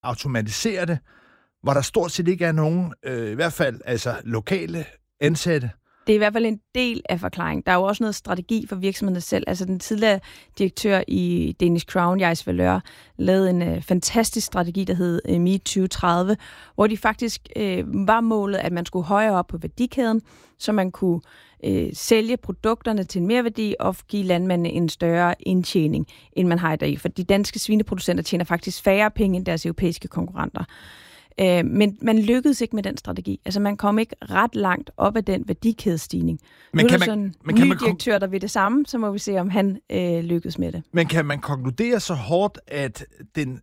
automatisere det, hvor der stort set ikke er nogen, i hvert fald altså lokale ansatte. Det er i hvert fald en del af forklaringen. Der er jo også noget strategi for virksomhederne selv. Altså den tidligere direktør i Danish Crown, Jais Valeur, lavede en fantastisk strategi, der hed Me 2030, hvor de faktisk var målet, at man skulle højere op på værdikæden, så man kunne sælge produkterne til en merværdi og give landmændene en større indtjening, end man har i dag. For de danske svineproducenter tjener faktisk færre penge end deres europæiske konkurrenter. Men man lykkedes ikke med den strategi. Altså man kom ikke ret langt op af den værdikædestigning. Nu er der sådan en ny direktør, der vil det samme, så må vi se, om han lykkedes med det. Men kan man konkludere så hårdt, at den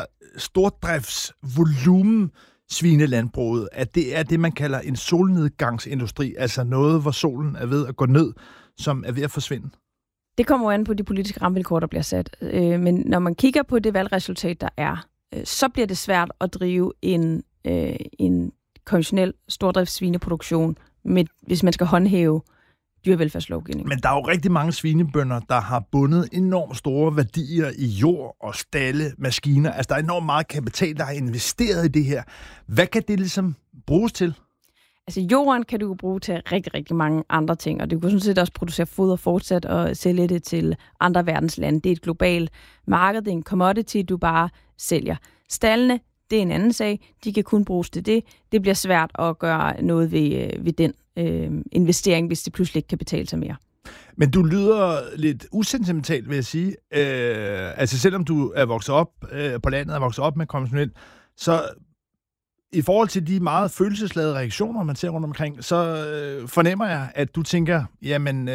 stordriftsvolumen svinelandbruget, at det er det, man kalder en solnedgangsindustri, altså noget, hvor solen er ved at gå ned, som er ved at forsvinde? Det kommer jo an på de politiske rammevilkår, der bliver sat. Men når man kigger på det valgresultat, der er, så bliver det svært at drive en konventionel stordriftssvineproduktion, hvis man skal håndhæve dyrevelfærdslovgivning. Men der er jo rigtig mange svinebønder, der har bundet enormt store værdier i jord og stalde, maskiner. Altså, der er enormt meget kapital, der er investeret i det her. Hvad kan det ligesom bruges til? Altså, jorden kan du bruge til rigtig, rigtig mange andre ting, og du kan sådan set også producere foder fortsat og sælge det til andre verdenslande. Det er et globalt marked, det er en commodity, du bare sælger. Stallene, det er en anden sag. De kan kun bruges til det. Det bliver svært at gøre noget ved den investering, hvis det pludselig ikke kan betale sig mere. Men du lyder lidt usentimental, vil jeg sige. Altså selvom du er vokset op på landet, er vokset op med konventionelt, så i forhold til de meget følelsesladede reaktioner, man ser rundt omkring, så fornemmer jeg, at du tænker, jamen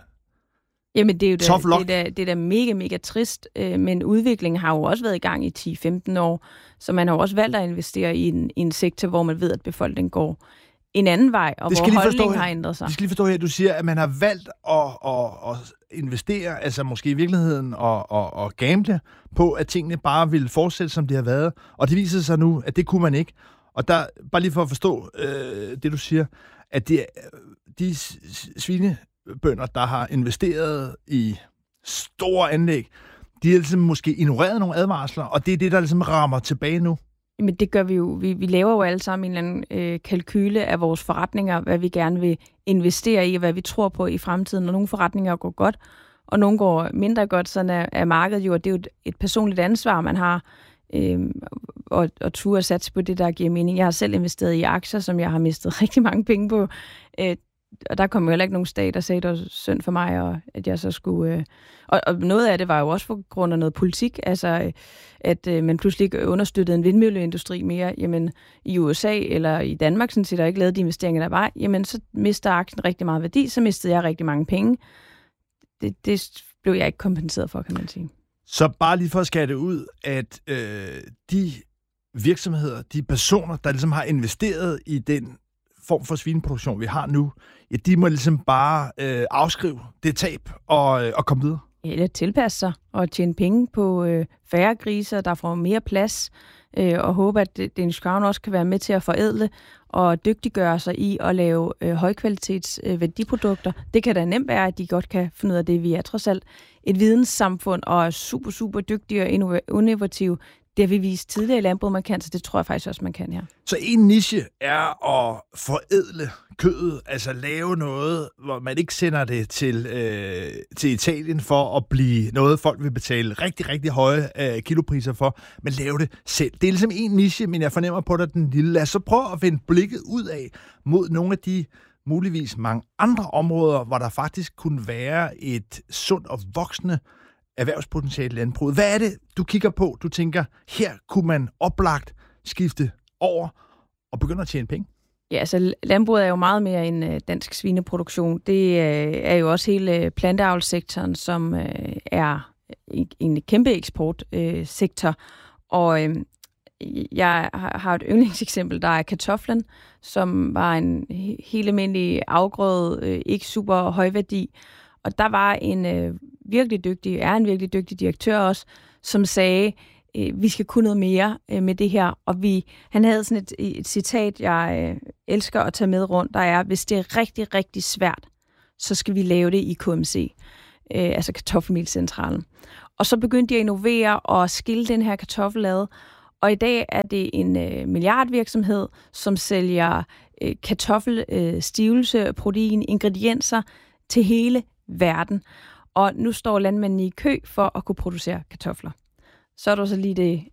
det er jo det er da mega, mega trist, men udviklingen har jo også været i gang i 10-15 år, så man har jo også valgt at investere i en sektor, hvor man ved, at befolkningen går en anden vej, og hvor holdningen har ændret sig. Det skal lige forstå her, du siger, at man har valgt at investere, altså måske i virkeligheden og gamble på, at tingene bare vil fortsætte, som de har været, og det viser sig nu, at det kunne man ikke. Og der, bare lige for at forstå det, du siger, at de svinebønder, der har investeret i store anlæg, de har ligesom måske ignoreret nogle advarsler, og det er det, der ligesom rammer tilbage nu. Men det gør vi jo. Vi laver jo alle sammen en eller anden kalkyle af vores forretninger, hvad vi gerne vil investere i, og hvad vi tror på i fremtiden. Og nogle forretninger går godt, og nogle går mindre godt, sådan er markedet jo, og det er jo et personligt ansvar, man har, og turde at satse på det, der giver mening. Jeg har selv investeret i aktier, som jeg har mistet rigtig mange penge på, og der kom jo heller ikke nogen stat, der sagde, det var synd for mig, og at jeg så skulle... Og noget af det var jo også på grund af noget politik, altså at man pludselig ikke understøttede en vindmølleindustri mere. Jamen i USA eller i Danmark, sådan set, der ikke lavet de investeringer, der var, jamen så mister aktien rigtig meget værdi, så mistede jeg rigtig mange penge. Det blev jeg ikke kompenseret for, kan man sige. Så bare lige for at skære det ud, at de virksomheder, de personer, der ligesom har investeret i den form for svineproduktion, vi har nu, ja, de må ligesom bare afskrive det tab og komme videre. Eller tilpasse sig og tjene penge på færre griser, der får mere plads, og håbe, at Danish Crown også kan være med til at forædle og dygtiggøre sig i at lave højkvalitets værdiprodukter. Det kan da nemt være, at de godt kan finde ud af det. Vi er trods alt et videnssamfund og er super, super dygtige og innovative. Det har vi vist tidligere i landbruget, man kan, så det tror jeg faktisk også, man kan her. Så en niche er at forædle kødet, altså lave noget, hvor man ikke sender det til Italien for at blive noget, folk vil betale rigtig, rigtig høje kilopriser for, men lave det selv. Det er ligesom en niche, men jeg fornemmer på dig den lille. Lad os så prøve at vende blikket ud af mod nogle af de muligvis mange andre områder, hvor der faktisk kunne være et sundt og voksende erhvervspotentiale landbrug. Hvad er det, du kigger på? Du tænker, her kunne man oplagt skifte over og begynde at tjene penge? Ja, altså landbruget er jo meget mere end dansk svineproduktion. Det er jo også hele planteavlssektoren, som er en kæmpe eksportsektor. Og jeg har et yndlingseksempel, der er kartoflen, som var en helt almindelig afgrøde, ikke super højværdi. Og der var en virkelig dygtig direktør også, som sagde, vi skal kunne noget mere med det her. Og han havde sådan et citat, jeg elsker at tage med rundt, der er, hvis det er rigtig, rigtig svært, så skal vi lave det i KMC, altså Kartoffelmelscentralen. Og så begyndte de at innovere og skille den her kartoffel ad. Og i dag er det en milliardvirksomhed, som sælger kartoffelstivelse, protein, ingredienser til hele verden. Og nu står landmændene i kø for at kunne producere kartofler. Så er der så lige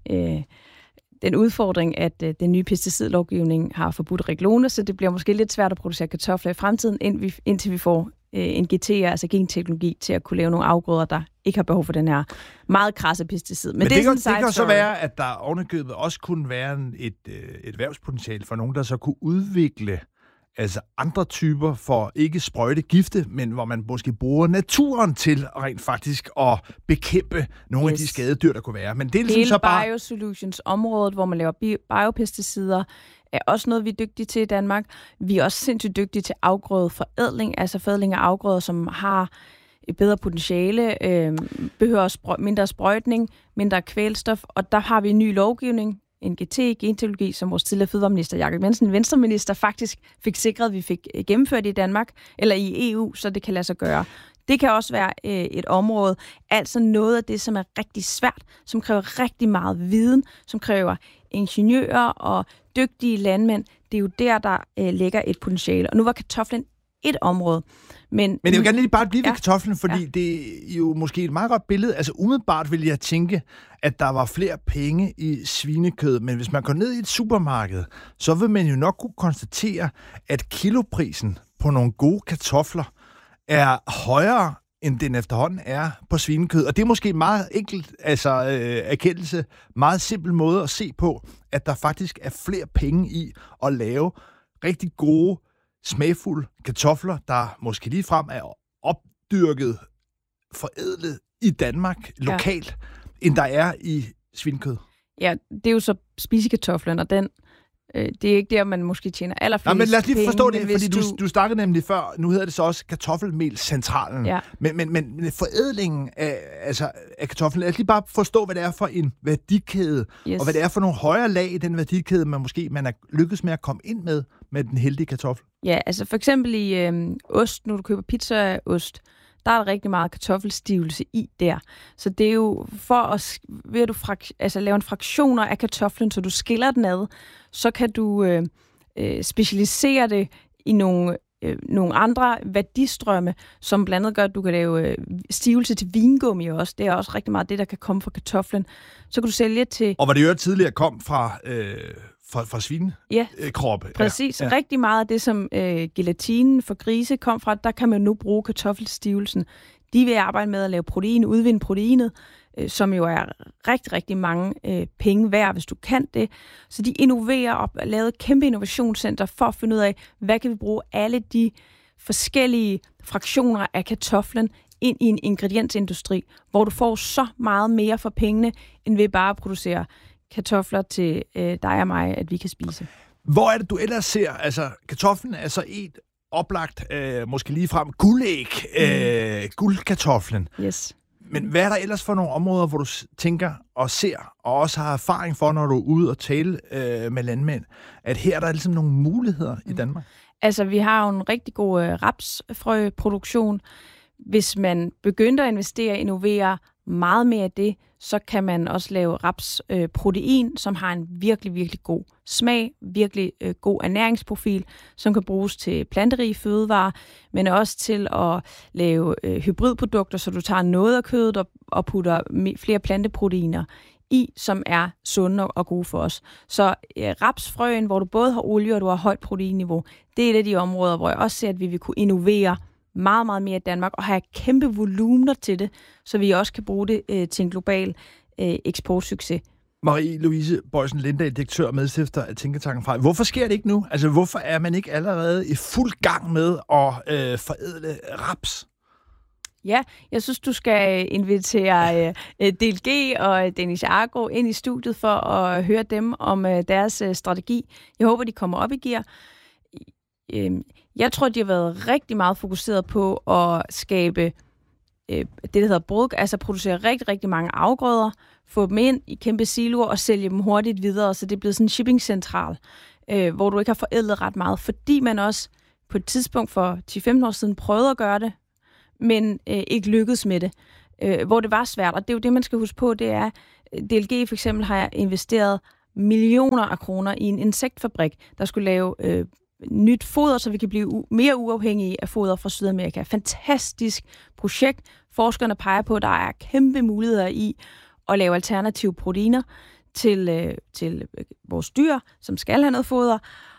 den udfordring, at den nye pesticidlovgivning har forbudt Reglone, så det bliver måske lidt svært at producere kartofler i fremtiden, indtil vi får en GT, altså genteknologi, til at kunne lave nogle afgrøder, der ikke har behov for den her meget krasse pesticid. Men det kan så være, at der ovenikøbet også kunne være et erhvervspotentiale for nogen, der så kunne udvikle altså andre typer for ikke sprøjte gifte, men hvor man måske bruger naturen til rent faktisk at bekæmpe nogle af de skadedyr, der kunne være. Men det er ligesom så bare biosolutions-området, hvor man laver biopesticider, er også noget, vi er dygtige til i Danmark. Vi er også sindssygt dygtige til afgrødeforædling, altså forædling af afgrøder, som har et bedre potentiale, behøver mindre sprøjtning, mindre kvælstof, og der har vi en ny lovgivning, NGT, genteknologi, som vores tidligere fødevareminister Jakob Jensen, venstreminister, faktisk fik sikret, at vi fik gennemført i Danmark, eller i EU, så det kan lade sig gøre. Det kan også være et område, altså noget af det, som er rigtig svært, som kræver rigtig meget viden, som kræver ingeniører og dygtige landmænd. Det er jo der ligger et potentiale. Og nu var kartoflen et område. Men jeg vil gerne lige bare blive ved kartoflen, fordi det er jo måske et meget godt billede. Altså umiddelbart vil jeg tænke, at der var flere penge i svinekød, men hvis man går ned i et supermarked, så vil man jo nok kunne konstatere, at kiloprisen på nogle gode kartofler er højere, end den efterhånden er på svinekød. Og det er måske meget enkelt, altså erkendelse, meget simpel måde at se på, at der faktisk er flere penge i at lave rigtig gode, smagfulde kartofler, der måske ligefrem er opdyrket, forædlet i Danmark lokalt, end der er i svinekød. Ja, det er jo så spisekartoflen, og den det er ikke der, man måske tjener allerflest penge. Men lad os lige forstå det, fordi du snakkede nemlig før, nu hedder det så også kartoffelmelscentralen. Ja. Men forædlingen af kartoflen, lad os lige bare forstå, hvad det er for en værdikæde, og hvad det er for nogle højere lag i den værdikæde, man er lykkedes med at komme ind med den heldige kartoffel. Ja, altså for eksempel i ost, når du køber pizzaost, der er rigtig meget kartoffelstivelse i der. Så det er jo ved at du lave en fraktioner af kartoflen, så du skiller den ad, så kan du specialisere det i nogle andre værdistrømme, som blandt andet gør, at du kan lave stivelse til vingummi også. Det er også rigtig meget det, der kan komme fra kartoflen. Så kan du sælge til... Og hvad det jo tidligere kom fra svinekroppe. Ja, præcis. Ja. Rigtig meget af det, som gelatinen for grise kom fra, der kan man nu bruge kartoffelstivelsen. De vil arbejde med at lave protein, udvinde proteinet, som jo er rigtig, rigtig mange penge værd, hvis du kan det. Så de innoverer og laver et kæmpe innovationscenter for at finde ud af, hvad kan vi bruge alle de forskellige fraktioner af kartoflen ind i en ingrediensindustri, hvor du får så meget mere for pengene, end ved bare at producere kartofler til dig og mig, at vi kan spise. Hvor er det, du ellers ser? Altså, kartoflen er så et oplagt, måske ligefrem guldæg, guldkartoflen. Yes. Men hvad er der ellers for nogle områder, hvor du tænker og ser, og også har erfaring for, når du er ude og tale med landmænd, at her er der ligesom nogle muligheder i Danmark? Altså, vi har jo en rigtig god rapsfrøproduktion. Hvis man begynder at investere og innovere meget mere af det, så kan man også lave rapsprotein, som har en virkelig, virkelig god smag, virkelig god ernæringsprofil, som kan bruges til planterige fødevarer, men også til at lave hybridprodukter, så du tager noget af kødet og putter flere planteproteiner i, som er sunde og gode for os. Så rapsfrøen, hvor du både har olie og du har højt proteinniveau, det er et af de områder, hvor jeg også ser, at vi vil kunne innovere meget, meget mere i Danmark, og have kæmpe volumener til det, så vi også kan bruge det til en global eksportsucces. Marie-Louise Boysen Lindahl, direktør og medstifter af Tænketanken Fra. Hvorfor sker det ikke nu? Altså, hvorfor er man ikke allerede i fuld gang med at forædle raps? Ja, jeg synes, du skal invitere DLG og Danish Agro ind i studiet for at høre dem om deres strategi. Jeg håber, de kommer op i gear. Jeg tror, de har været rigtig meget fokuseret på at skabe det, der hedder brug, altså producere rigtig, rigtig mange afgrøder, få dem ind i kæmpe siloer og sælge dem hurtigt videre, så det er blevet sådan en shippingcentral, hvor du ikke har forædlet ret meget, fordi man også på et tidspunkt for 10-15 år siden prøvede at gøre det, men ikke lykkedes med det, hvor det var svært. Og det er jo det, man skal huske på, det er, DLG for eksempel har investeret millioner af kroner i en insektfabrik, der skulle lave nyt foder, så vi kan blive mere uafhængige af foder fra Sydamerika. Fantastisk projekt. Forskerne peger på, at der er kæmpe muligheder i at lave alternative proteiner til vores dyr, som skal have noget foder.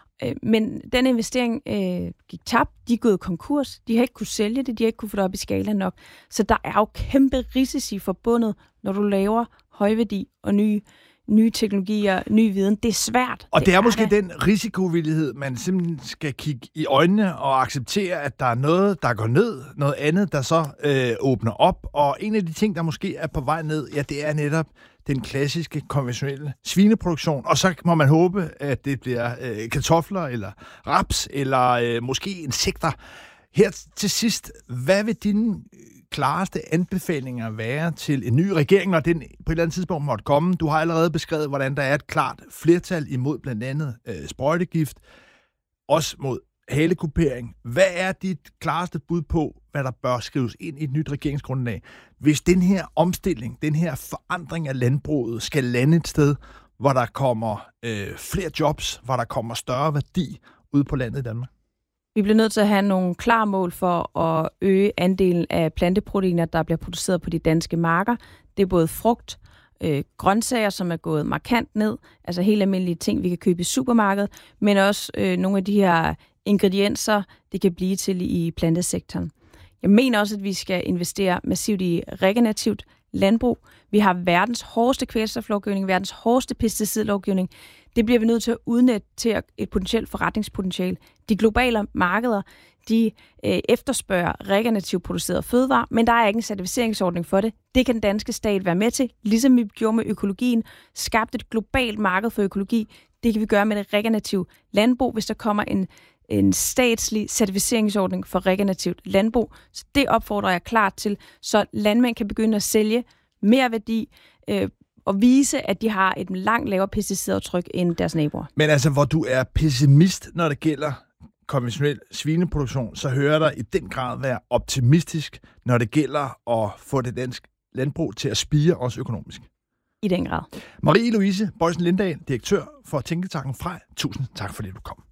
Men den investering gik tabt. De er gået konkurs. De har ikke kunne sælge det. De har ikke kunne få det op i skala nok. Så der er jo kæmpe risici forbundet, når du laver højværdi og nye teknologier, ny viden. Det er svært. Og det er måske den risikovillighed, man simpelthen skal kigge i øjnene og acceptere, at der er noget, der går ned, noget andet, der så åbner op. Og en af de ting, der måske er på vej ned, ja, det er netop den klassiske, konventionelle svineproduktion. Og så må man håbe, at det bliver kartofler, eller raps, eller måske insekter. Her til sidst, hvad vil dine klareste anbefalinger være til en ny regering, når den på et eller andet tidspunkt måtte komme? Du har allerede beskrevet, hvordan der er et klart flertal imod blandt andet sprøjtegift, også mod halekupering. Hvad er dit klareste bud på, hvad der bør skrives ind i et nyt regeringsgrundlag, hvis den her omstilling, den her forandring af landbruget skal lande et sted, hvor der kommer flere jobs, hvor der kommer større værdi ude på landet i Danmark? Vi bliver nødt til at have nogle klare mål for at øge andelen af planteproteiner, der bliver produceret på de danske marker. Det er både frugt, grøntsager, som er gået markant ned, altså helt almindelige ting, vi kan købe i supermarkedet, men også nogle af de her ingredienser, det kan blive til i plantesektoren. Jeg mener også, at vi skal investere massivt i regenerativt landbrug. Vi har verdens hårdeste kvælstoflovgivning, verdens hårdeste pesticidlovgivning. Det bliver vi nødt til at udnytte til et potentielt forretningspotentiale. De globale markeder, de efterspørger regenerativt produceret fødevarer, men der er ikke en certificeringsordning for det. Det kan den danske stat være med til, ligesom vi gjorde med økologien, skabt et globalt marked for økologi. Det kan vi gøre med det regenerative landbrug, hvis der kommer en statslig certificeringsordning for regenerativt landbrug. Så det opfordrer jeg klart til, så landmænd kan begynde at sælge mere værdi og vise, at de har et langt lavere pesticidaftryk end deres naboer. Men altså, hvor du er pessimist, når det gælder konventionel svineproduktion, så hører der i den grad være optimistisk, når det gælder at få det danske landbrug til at spire også økonomisk. I den grad. Marie-Louise Boysen Lindahl, direktør for Tænketanken Frej. Tusind tak, fordi du kom.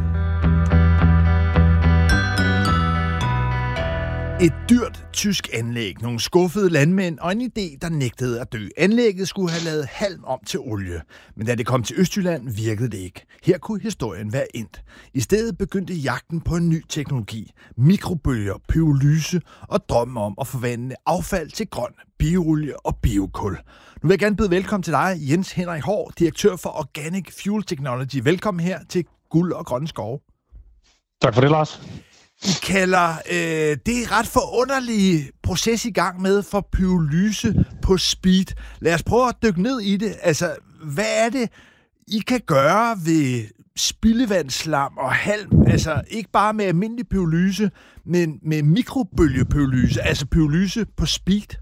Et dyrt tysk anlæg, nogle skuffede landmænd og en idé, der nægtede at dø. Anlægget skulle have lavet halm om til olie, men da det kom til Østjylland, virkede det ikke. Her kunne historien være endt. I stedet begyndte jagten på en ny teknologi. Mikrobølger, pyrolyse og drømmen om at forvandle affald til grøn bioolie og biokul. Nu vil jeg gerne byde velkommen til dig, Jens Henrik Haahr, direktør for Organic Fuel Technology. Velkommen her til Guld og Grønne Skove. Tak for det, Lars. I kalder det ret forunderlige proces i gang med for pyrolyse på speed. Lad os prøve at dykke ned i det. Altså, hvad er det, I kan gøre ved spildevandsslam og halm? Altså, ikke bare med almindelig pyrolyse, men med mikrobølgepyrolyse, altså pyrolyse på speed?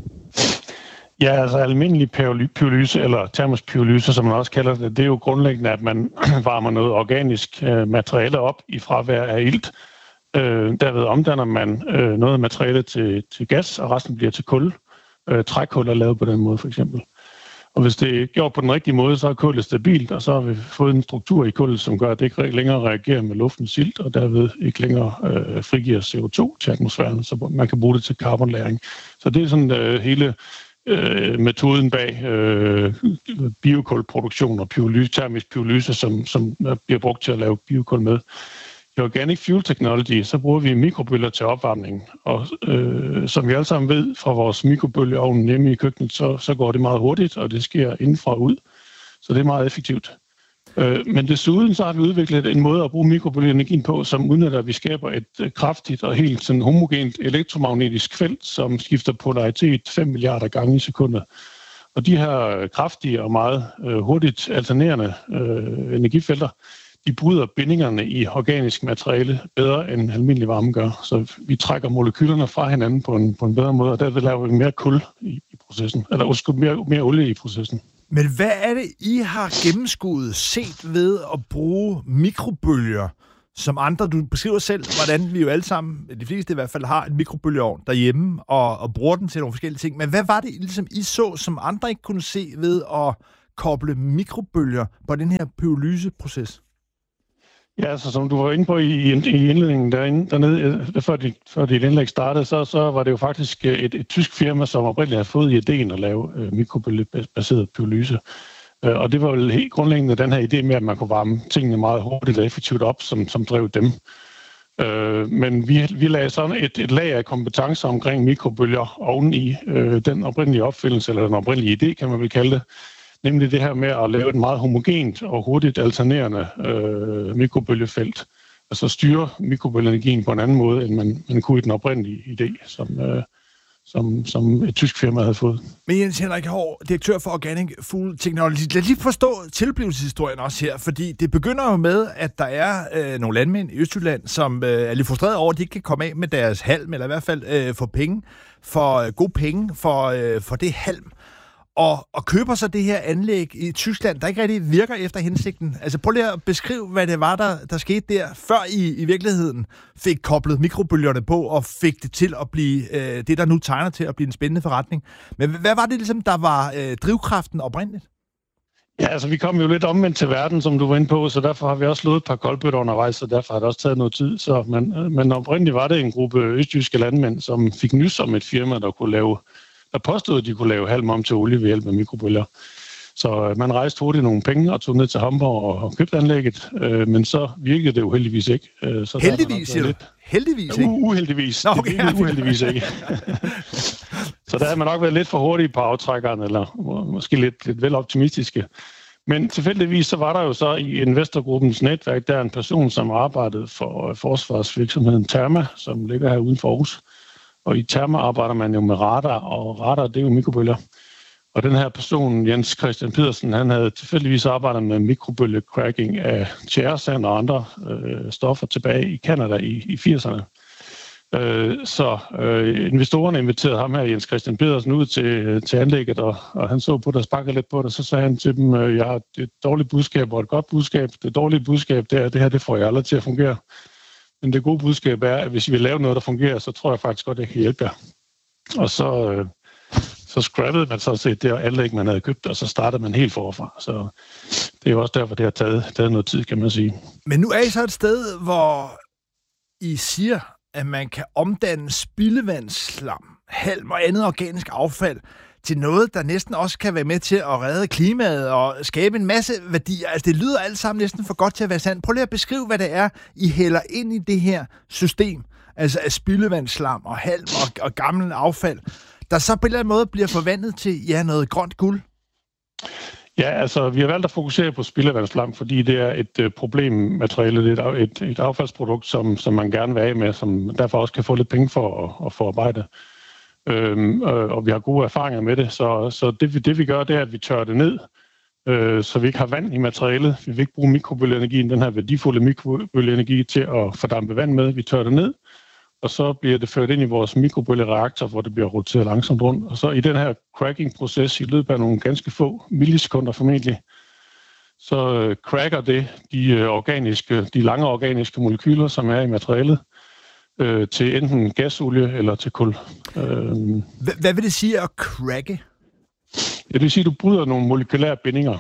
Ja, altså almindelig pyrolyse, eller termisk pyrolyse, som man også kalder det, det er jo grundlæggende, at man varmer noget organisk materiale op i fravær af ilt. Derved omdanner man noget af materialet til gas, og resten bliver til kul. Trækul er lavet på den måde, for eksempel. Og hvis det er gjort på den rigtige måde, så er kullet stabilt, og så har vi fået en struktur i kullet, som gør, at det ikke længere reagerer med luftens ilt, og derved ikke længere frigiver CO2 til atmosfæren, så man kan bruge det til karbonlagring. Så det er sådan hele metoden bag biokulproduktion og termisk pyrolyse, som bliver brugt til at lave biokul med. I Organic Fuel Technology, så bruger vi mikrobølger til opvarmning, og som vi alle sammen ved fra vores mikrobølgeovn hjemme i køkkenet, så går det meget hurtigt, og det sker indenfra og ud, så det er meget effektivt. Men desuden så har vi udviklet en måde at bruge mikrobølgeenergien på, som udnytter, at vi skaber et kraftigt og helt sådan homogent elektromagnetisk felt, som skifter polaritet 5 milliarder gange i sekundet. Og de her kraftige og meget hurtigt alternerende energifelter, de bryder bindingerne i organisk materiale bedre end almindelig varme gør. Så vi trækker molekylerne fra hinanden på en bedre måde, og derved laver vi mere kul i processen, eller mere olie i processen. Men hvad er det, I har gennemskuet set ved at bruge mikrobølger, som andre? Du beskriver selv, hvordan vi jo alle sammen, de fleste i hvert fald, har en mikrobølgeovn derhjemme og bruger den til nogle forskellige ting. Men hvad var det, ligesom I så, som andre ikke kunne se ved at koble mikrobølger på den her pyrolyseproces? Ja, altså som du var inde på i indledningen dernede, før dit indlæg startede, så var det jo faktisk et tysk firma, som oprindeligt havde fået ideen at lave mikrobølgebaseret pyrolyse. Og det var vel helt grundlæggende den her idé med, at man kunne varme tingene meget hurtigt og effektivt op, som drev dem. Men vi lagde sådan et lag af kompetencer omkring mikrobølger oveni den oprindelige opfindelse, eller den oprindelige idé, kan man vel kalde det. Nemlig det her med at lave et meget homogent og hurtigt alternerende mikrobølgefelt. Altså styre mikrobølgeenergien på en anden måde, end man kunne i den oprindelige idé, som et tysk firma havde fået. Men Jens Henrik Haahr, direktør for Organic Food Technology. Lad lige forstå tilblivelseshistorien også her, fordi det begynder jo med, at der er nogle landmænd i Østjylland, som er lidt frustreret over, at de ikke kan komme af med deres halm, eller i hvert fald få penge, for gode penge for det halm. Og køber så det her anlæg i Tyskland, der ikke rigtig virker efter hensigten. Altså prøv lige at beskrive, hvad det var, der skete der, før I virkeligheden fik koblet mikrobølgerne på og fik det til at blive det, der nu tegner til at blive en spændende forretning. Men hvad var det ligesom, der var drivkraften oprindeligt? Ja, altså vi kom jo lidt omvendt til verden, som du var inde på, så derfor har vi også slået et par koldbøtter undervejs, og derfor har det også taget noget tid. Men oprindeligt var det en gruppe østjyske landmænd, som fik nys om et firma, der påstod, at de kunne lave halm om til olie ved hjælp af mikrobølger. Så man rejste hurtigt nogle penge og tog ned til Hamburg og købte anlægget, men så virkede det jo heldigvis ikke. Så heldigvis, siger du? Heldigvis ikke? Uheldigvis. Okay. Det virkede uheldigvis ikke. Så der havde man nok været lidt for hurtig på aftrækkeren, eller måske lidt vel optimistiske. Men tilfældigvis så var der jo så i investorgruppens netværk, der en person, som arbejdede for forsvarsvirksomheden Therma, som ligger her uden for Aarhus. Og i Therma arbejder man jo med radar, og radar, det er jo mikrobølger. Og den her person, Jens Christian Pedersen, han havde tilfældigvis arbejdet med mikrobølgecracking af tjæresand og andre stoffer tilbage i Canada i 80'erne. Så investorerne inviterede ham her, Jens Christian Pedersen, ud til anlægget, og han så på det og sparkede lidt på det, så sagde han til dem, jeg har et dårligt budskab og et godt budskab. Det dårlige budskab, det her, det får jeg aldrig til at fungere. Men det gode budskab er, at hvis I vil lave noget, der fungerer, så tror jeg faktisk godt, at jeg kan hjælpe jer. Og så scrappede man så set det anlæg, man havde købt, og så startede man helt forfra. Så det er jo også derfor, det har taget noget tid, kan man sige. Men nu er I så et sted, hvor I siger, at man kan omdanne spildevandsslam, halm og andet organisk affald til noget, der næsten også kan være med til at redde klimaet og skabe en masse værdier. Altså, det lyder alt sammen næsten for godt til at være sandt. Prøv lige at beskrive, hvad det er, I hælder ind i det her system, altså af spildevandsslam og halm og gammel affald, der så på en eller anden måde bliver forvandlet til noget grønt guld. Ja, altså, vi har valgt at fokusere på spildevandsslam, fordi det er et problemmateriale, det er et affaldsprodukt, som man gerne vil af med, som derfor også kan få lidt penge for at forarbejde. Og vi har gode erfaringer med det, så det vi gør, det er, at vi tørrer det ned, så vi ikke har vand i materialet. Vi vil ikke bruge mikrobølgeenergien, den her værdifulde mikrobølgeenergi, til at fordampe vand med. Vi tørrer det ned, og så bliver det ført ind i vores mikrobølgereaktor, hvor det bliver roteret langsomt rundt. Og så i den her cracking-proces, i løbet af nogle ganske få millisekunder formentlig, så cracker det de lange organiske molekyler, som er i materialet, til enten gasolie eller til kul. Hvad vil det sige at cracke? Det vil sige, at du bryder nogle molekylære bindinger,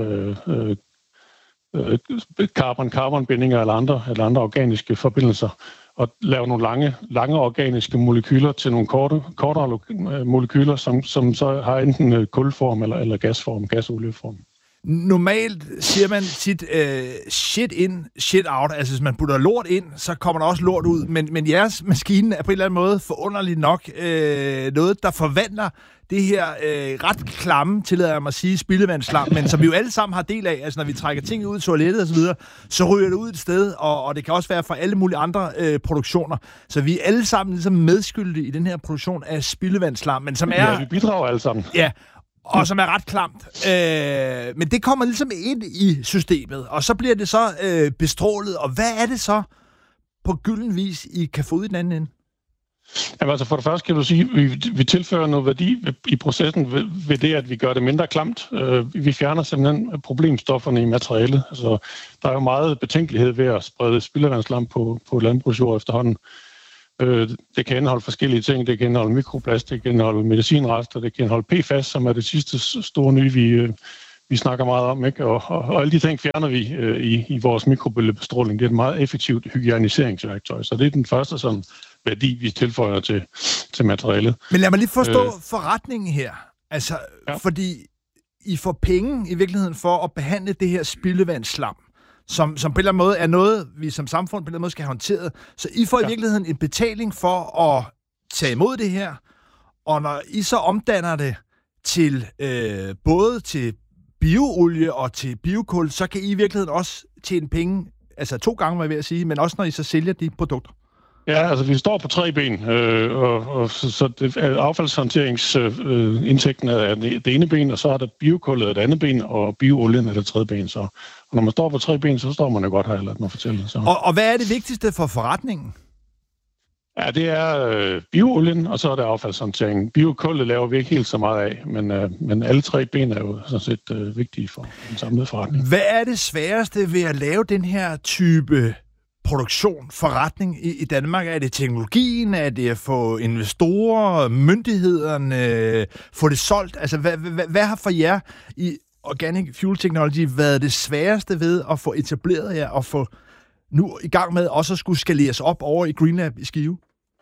carbon-bindinger eller andre organiske forbindelser, og laver nogle lange organiske molekyler til nogle kortere molekyler, som så har enten kulform eller gasform, gasolieform. Normalt siger man tit shit in, shit out. Altså hvis man putter lort ind, så kommer der også lort ud. Men jeres maskine er på en eller anden måde forunderligt nok noget, der forvandler det her ret klamme, tillader jeg mig at sige, spildevandsslam, men som vi jo alle sammen har del af. Altså når vi trækker ting ud i toilettet osv., så ryger det ud et sted, og det kan også være fra alle mulige andre produktioner. Så vi er alle sammen ligesom medskyldige i den her produktion af spildevandsslam, men som er... Ja, vi bidrager alle sammen. Ja, og som er ret klamt. Men det kommer ligesom ind i systemet, og så bliver det så bestrålet. Og hvad er det så på gylden vis, I kan få ud i den anden ende? Jamen, altså for det første kan du sige, at vi tilfører noget værdi i processen ved det, at vi gør det mindre klamt. Vi fjerner simpelthen problemstofferne i materialet. Altså, der er jo meget betænkelighed ved at sprede spildevandsslam på landbrugsjord efterhånden. Det kan indeholde forskellige ting. Det kan indeholde mikroplast, det kan indeholde medicinrester, det kan indeholde PFAS, som er det sidste store nye, vi snakker meget om, ikke? Og alle de ting fjerner vi i vores mikrobølgebestråling. Det er et meget effektivt hygianiseringsværktøj, så det er den første sådan værdi, vi tilføjer til materialet. Men lad mig lige forstå forretningen her. Altså, fordi I får penge i virkeligheden for at behandle det her spildevandsslam, som på en eller anden måde er noget, vi som samfund på en eller anden måde skal have håndteret. Så I får i virkeligheden en betaling for at tage imod det her, og når I så omdanner det til både til bioolie og til biokul, så kan I i virkeligheden også tjene penge, altså 2 gange, var jeg ved at sige, men også når I så sælger de produkter. Ja, altså vi står på 3 ben, så affaldshåndteringsindtægten er det ene ben, og så er der biokullet det andet ben, og bioolien er det tredje ben. Så. Og når man står på 3 ben, så står man jo godt her, lad mig fortælle. Så. Og hvad er det vigtigste for forretningen? Ja, det er bioolien, og så er det affaldshåndteringen. Biokullet laver vi ikke helt så meget af, men alle 3 ben er jo sådan set vigtige for den samlede forretning. Hvad er det sværeste ved at lave den her type produktion, forretning i Danmark? Er det teknologien? Er det at få investorer, myndighederne, få det solgt? Altså, hvad har for jer i Organic Fuel Technology været det sværeste ved at få etableret jer og få nu i gang med også at skulle skaleres op over i GreenLab i Skive?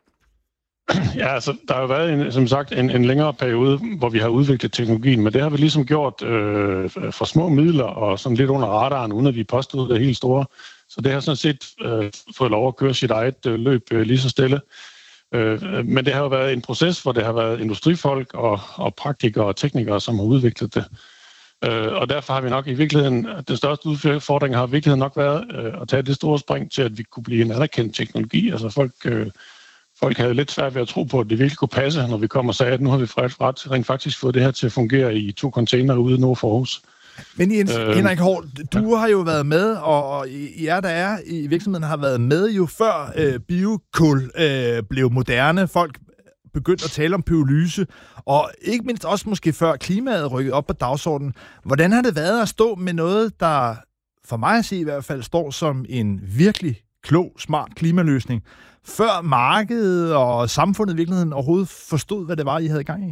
Ja, altså, der har jo været, som sagt, en længere periode, hvor vi har udviklet teknologien, men det har vi ligesom gjort for små midler og sådan lidt under radaren, uden at vi påstod det helt store. Så det har sådan set fået lov at køre sit eget løb lige så stille. Men det har jo været en proces, hvor det har været industrifolk og praktikere og teknikere, som har udviklet det. Og derfor har vi nok i virkeligheden, den største udfordring har i virkeligheden nok været at tage det store spring til, at vi kunne blive en anerkendt teknologi. Altså folk havde lidt svært ved at tro på, at det virkelig kunne passe, når vi kom og sagde, at nu har vi rent faktisk fået det her til at fungere i 2 containere ude nord for Aarhus. Men Jens, Henrik Haahr, du har jo været med, og jer, der er i virksomheden, har været med jo før biokul blev moderne. Folk begyndte at tale om pyrolyse, og ikke mindst også måske før klimaet rykkede op på dagsordenen. Hvordan har det været at stå med noget, der for mig at se i hvert fald står som en virkelig klog, smart klimaløsning, før markedet og samfundet i virkeligheden overhovedet forstod, hvad det var, I havde gang i?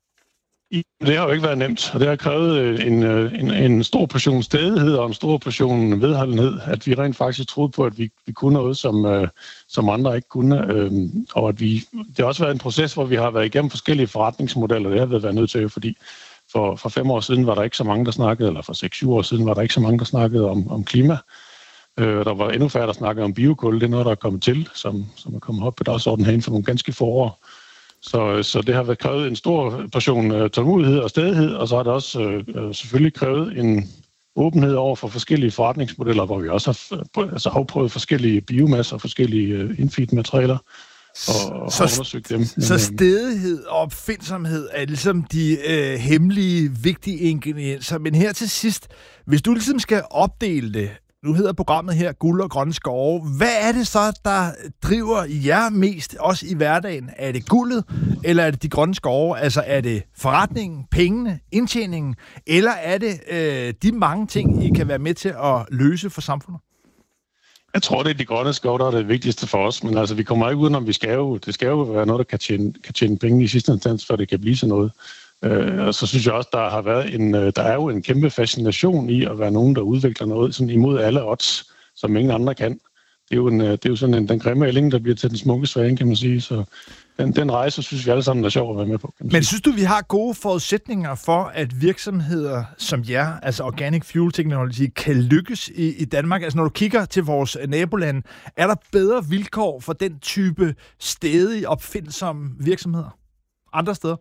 Det har jo ikke været nemt, og det har krævet en stor portion stædighed og en stor portion vedholdenhed, at vi rent faktisk troede på, at vi kunne noget, som andre ikke kunne. Og at det har også været en proces, hvor vi har været igennem forskellige forretningsmodeller. Det har vi været nødt til, fordi for 5 år siden var der ikke så mange, der snakkede, eller for 6-7 år siden var der ikke så mange, der snakkede om klima. Der var endnu færre, der snakkede om biokul. Det er noget, der er kommet til, som er kommet op på dagsordenen herinde for nogle ganske få år. Så det har været krævet en stor portion tålmodighed og stædighed, og så har det også selvfølgelig krævet en åbenhed over for forskellige forretningsmodeller, hvor vi også har afprøvet forskellige biomasser og forskellige infeed-materialer og undersøgt dem. Så stædighed og opfindsomhed er ligesom de hemmelige, vigtige ingredienser. Men her til sidst, hvis du ligesom skal opdele det, nu hedder programmet her Guld og Grønne Skove. Hvad er det så, der driver jer mest, også i hverdagen? Er det guldet, eller er det de grønne skove? Altså er det forretningen, pengene, indtjeningen, eller er det de mange ting, I kan være med til at løse for samfundet? Jeg tror, det er de grønne skove, der er det vigtigste for os, men altså, vi kommer ikke udenom, det skal jo være noget, der kan tjene penge i sidste instans, før det kan blive sådan noget. Og så synes jeg også, der er jo en kæmpe fascination i at være nogen, der udvikler noget sådan imod alle odds, som ingen andre kan. Det er jo sådan den grimme ælling, der bliver til den smukke svane, kan man sige. Så den rejse, synes vi alle sammen er sjov at være med på. Men synes du, vi har gode forudsætninger for, at virksomheder som jer, altså Organic Fuel Technology, kan lykkes i Danmark? Altså når du kigger til vores nabolande, er der bedre vilkår for den type stædige, opfindsomme virksomheder andre steder?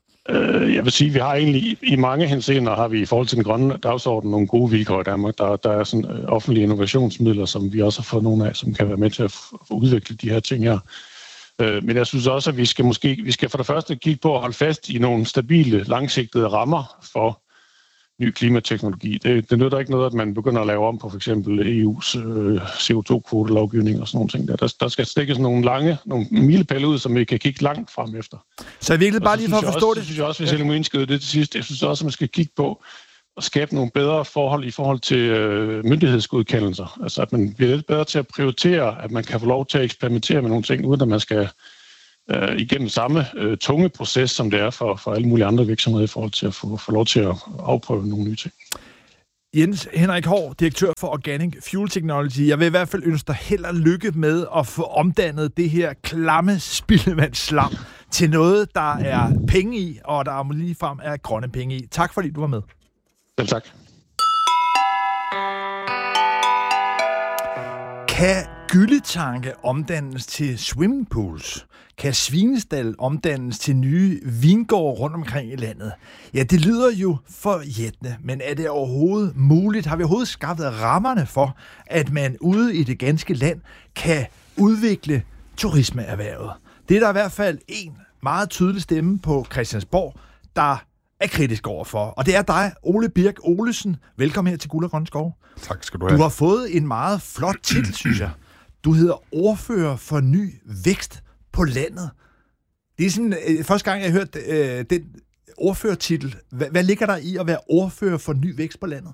Jeg vil sige, at vi har egentlig i mange henseender har vi i forhold til den grønne dagsorden nogle gode vilkår i Danmark. Der er sådan offentlige innovationsmidler, som vi også har fået nogle af, som kan være med til at udvikle de her ting her. Men jeg synes også, at vi skal for det første kigge på at holde fast i nogle stabile, langsigtede rammer for ny klimateknologi. Det nytter ikke noget, at man begynder at lave om på for eksempel EU's CO2-kvotelovgivning og sådan nogle ting. Der skal stikkes nogle milepæle ud, som vi kan kigge langt frem efter. Så jeg virkelig bare lige for at forstå det. Så synes jeg også, hvis jeg må indskyde det til sidst, jeg synes også, at man skal kigge på at skabe nogle bedre forhold i forhold til myndighedsgodkendelser. Altså at man bliver lidt bedre til at prioritere, at man kan få lov til at eksperimentere med nogle ting, uden at man skal igennem samme tunge proces, som det er for alle mulige andre virksomheder i forhold til at få lov til at afprøve nogle nye ting. Jens Henrik Haahr, direktør for Organic Fuel Technology. Jeg vil i hvert fald ønske dig held og lykke med at få omdannet det her klamme spildevandsslam til noget, der er penge i, og der ligefrem er grønne penge i. Tak fordi du var med. Selv tak. Kan gyldetanke omdannes til swimmingpools? Kan svinestal omdannes til nye vingårde rundt omkring i landet? Ja, det lyder jo forjættende, men er det overhovedet muligt? Har vi overhovedet skaffet rammerne for, at man ude i det ganske land kan udvikle turismeerhvervet? Det er der i hvert fald en meget tydelig stemme på Christiansborg, der er kritisk overfor. Og det er dig, Ole Birk Olesen. Velkommen her til Guld og Grønne Skove. Tak skal du have. Du har fået en meget flot titel, synes jeg. Du hedder ordfører for ny vækst på landet. Det er sådan, første gang, jeg har hørt den ordførertitel. Hvad ligger der i at være ordfører for ny vækst på landet?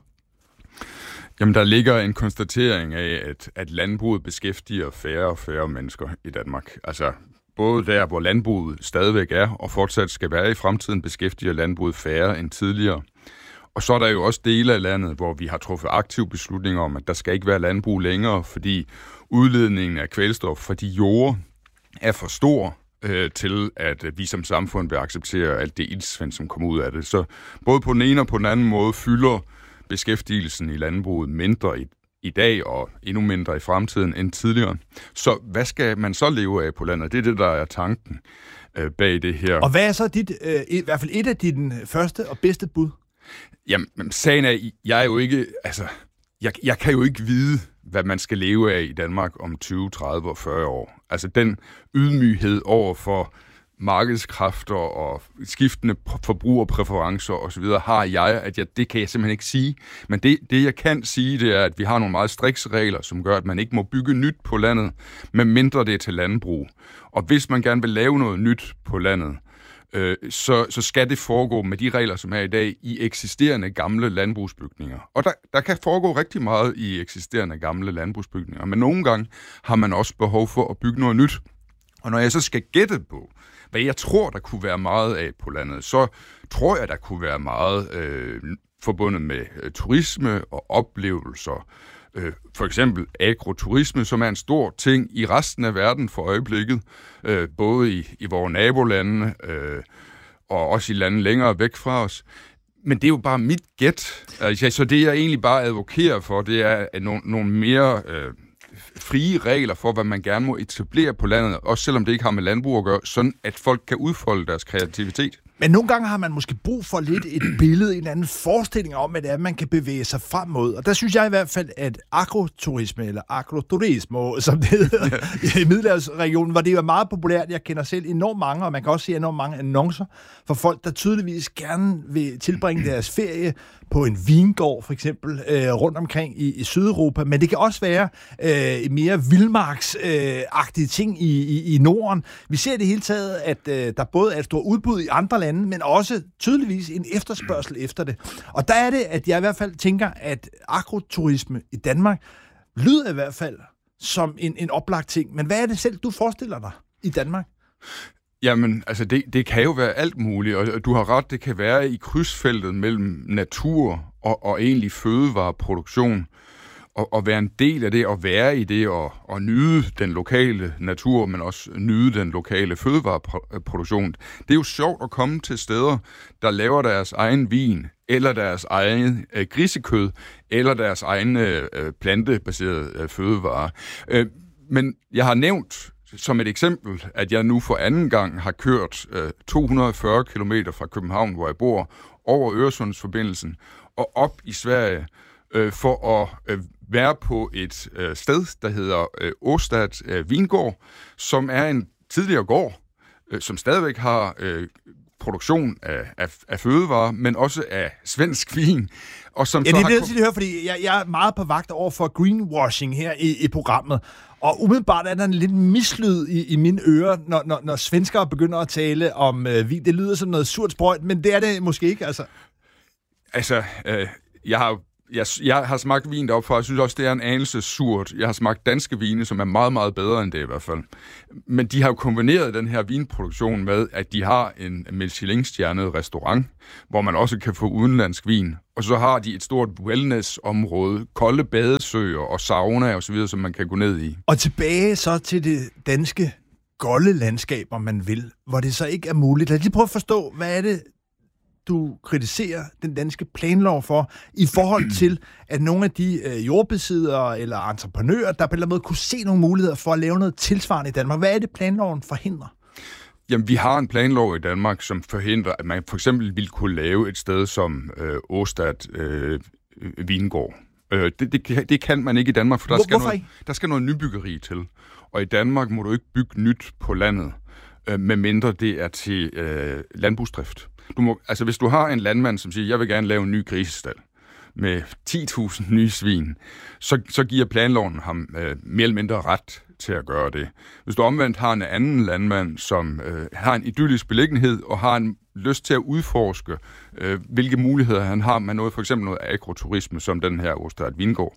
Jamen, der ligger en konstatering af, at landbruget beskæftiger færre og færre mennesker i Danmark. Altså, både der, hvor landbruget stadigvæk er, og fortsat skal være i fremtiden, beskæftiger landbruget færre end tidligere. Og så er der jo også dele af landet, hvor vi har truffet aktive beslutninger om, at der skal ikke være landbrug længere, fordi udledningen af kvælstof fra de jorder er for stor til, at vi som samfund vil acceptere alt det ildsvind, som kommer ud af det. Så både på den ene og på den anden måde fylder beskæftigelsen i landbruget mindre i dag og endnu mindre i fremtiden end tidligere. Så hvad skal man så leve af på landet? Det er det, der er tanken bag det her. Og hvad er så dit, i hvert fald et af dine første og bedste bud? Jamen, sagen er, jeg er jo ikke, altså, jeg kan jo ikke vide, hvad man skal leve af i Danmark om 20, 30 og 40 år. Altså den ydmyghed over for markedskræfter og skiftende forbrugerpræferencer osv. har jeg, det kan jeg simpelthen ikke sige. Men det jeg kan sige, det er, at vi har nogle meget strikse regler, som gør, at man ikke må bygge nyt på landet, medmindre det er til landbrug. Og hvis man gerne vil lave noget nyt på landet, så skal det foregå med de regler, som er i dag, i eksisterende gamle landbrugsbygninger. Og der kan foregå rigtig meget i eksisterende gamle landbrugsbygninger, men nogle gange har man også behov for at bygge noget nyt. Og når jeg så skal gætte på, hvad jeg tror, der kunne være meget af på landet, så tror jeg, der kunne være meget forbundet med turisme og oplevelser. For eksempel agroturisme, som er en stor ting i resten af verden for øjeblikket, både i vores nabolande og også i lande længere væk fra os. Men det er jo bare mit gæt. Altså, så det, jeg egentlig bare advokerer for, det er nogle mere frie regler for, hvad man gerne må etablere på landet, også selvom det ikke har med landbrug at gøre, sådan at folk kan udfolde deres kreativitet. Men nogle gange har man måske brug for lidt et billede, en eller anden forestilling om, at man kan bevæge sig frem mod. Og der synes jeg i hvert fald, at agroturisme, eller agroturismo, som det hedder i Middelhavsregionen, hvor det er meget populært. Jeg kender selv enormt mange, og man kan også se enormt mange annoncer for folk, der tydeligvis gerne vil tilbringe deres ferie på en vingård, for eksempel, rundt omkring i Sydeuropa. Men det kan også være mere vildmarksagtige ting i Norden. Vi ser det hele taget, at der både er et stort udbud i andre lande, men også tydeligvis en efterspørgsel efter det. Og der er det, at jeg i hvert fald tænker, at agroturisme i Danmark lyder i hvert fald som en oplagt ting. Men hvad er det selv, du forestiller dig i Danmark? Jamen, altså det kan jo være alt muligt, og du har ret, det kan være i krydsfeltet mellem natur og egentlig fødevareproduktion, og være en del af det, og være i det, og nyde den lokale natur, men også nyde den lokale fødevareproduktion. Det er jo sjovt at komme til steder, der laver deres egen vin, eller deres egen grisekød, eller deres egne plantebaserede fødevarer. Men jeg har nævnt som et eksempel, at jeg nu for anden gang har kørt 240 km fra København, hvor jeg bor, over Øresundsforbindelsen og op i Sverige for at være på et sted, der hedder Åstad Vingård, som er en tidligere gård, som stadigvæk har produktion af fødevarer, men også af svensk vin. Og som det er det, jeg hører, fordi jeg er meget på vagt over for greenwashing her i programmet. Og umiddelbart er der en lidt mislyd i mine ører, når svenskere begynder at tale om vin. Det lyder som noget surt sprøjt, men det er det måske ikke, altså. Altså, jeg har Jeg har smagt vin deroppe fra, jeg synes også, det er en anelse surt. Jeg har smagt danske vine, som er meget, meget bedre end det i hvert fald. Men de har jo kombineret den her vinproduktion med, at de har en Michelin-stjernet restaurant, hvor man også kan få udenlandsk vin. Og så har de et stort wellness-område, kolde badesøer og sauna og så videre, som man kan gå ned i. Og tilbage så til det danske golde landskab, om man vil, hvor det så ikke er muligt. Lad os lige prøve at forstå, hvad er det, du kritiserer den danske planlov for, i forhold til, at nogle af de jordbesiddere eller entreprenører, der på en eller anden måde kunne se nogle muligheder for at lave noget tilsvarende i Danmark. Hvad er det, planloven forhindrer? Jamen, vi har en planlov i Danmark, som forhindrer, at man for eksempel ville kunne lave et sted som Åstad Vingård. Det kan man ikke i Danmark, for der skal noget nybyggeri til. Og i Danmark må du ikke bygge nyt på landet, medmindre det er til landbrugsdrift. Hvis du har en landmand, som siger, jeg vil gerne lave en ny grisestald med 10.000 nye svin, så giver planloven ham mere eller mindre ret til at gøre det. Hvis du omvendt har en anden landmand, som har en idyllisk beliggenhed og har en lyst til at udforske, hvilke muligheder han har med noget, for eksempel noget agroturisme, som den her Åstad Vingård,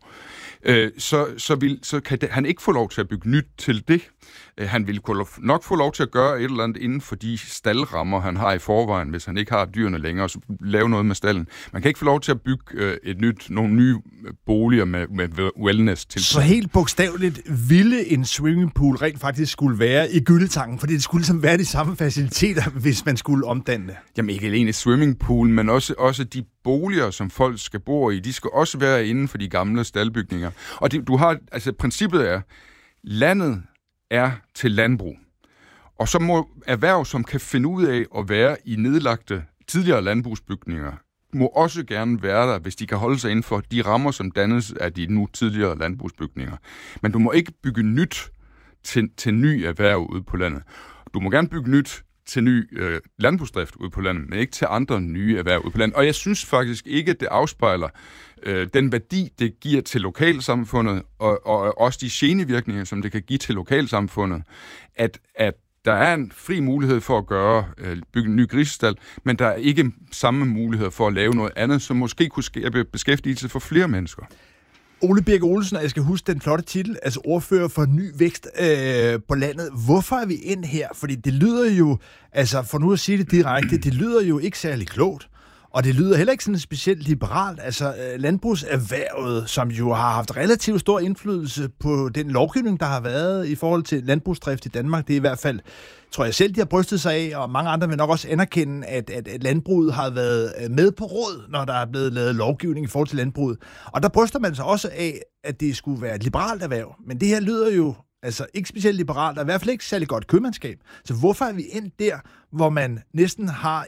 så kan han ikke få lov til at bygge nyt til det. Han vil nok få lov til at gøre et eller andet inden for de staldrammer, han har i forvejen, hvis han ikke har dyrene længere, og så lave noget med stalden. Man kan ikke få lov til at bygge nogle nye boliger med wellness til. Så helt bogstaveligt ville en swimmingpool rent faktisk skulle være i Gylletangen, fordi det skulle ligesom være de samme faciliteter, hvis man skulle omdanne det? Jamen ikke alene swimmingpool, men også de boliger, som folk skal bo i, de skal også være inden for de gamle staldbygninger. Og princippet er, landet er til landbrug. Og så må erhverv, som kan finde ud af at være i nedlagte tidligere landbrugsbygninger, må også gerne være der, hvis de kan holde sig inden for de rammer, som dannes af de nu tidligere landbrugsbygninger. Men du må ikke bygge nyt til ny erhverv ude på landet. Du må gerne bygge nyt til ny landbrugsdrift ude på landet, men ikke til andre nye erhverv ude på landet. Og jeg synes faktisk ikke, at det afspejler den værdi, det giver til lokalsamfundet, og også de genevirkninger, som det kan give til lokalsamfundet, at der er en fri mulighed for at bygge en ny grisestald, men der er ikke samme mulighed for at lave noget andet, som måske kunne skabe beskæftigelse for flere mennesker. Ole Birk Olesen, og jeg skal huske den flotte titel, altså ordfører for ny vækst på landet. Hvorfor er vi ind her? Fordi det lyder jo, altså for nu at sige det direkte, det lyder jo ikke særlig klogt. Og det lyder heller ikke sådan specielt liberalt. Altså landbrugserhvervet, som jo har haft relativt stor indflydelse på den lovgivning, der har været i forhold til landbrugsdrift i Danmark. Det er i hvert fald, tror jeg selv, de har brystet sig af, og mange andre vil nok også anerkende, at landbruget har været med på råd, når der er blevet lavet lovgivning i forhold til landbruget. Og der bryster man sig også af, at det skulle være et liberalt erhverv. Men det her lyder jo altså ikke specielt liberalt, og i hvert fald ikke særlig godt købmandskab. Så hvorfor er vi endt der, hvor man næsten har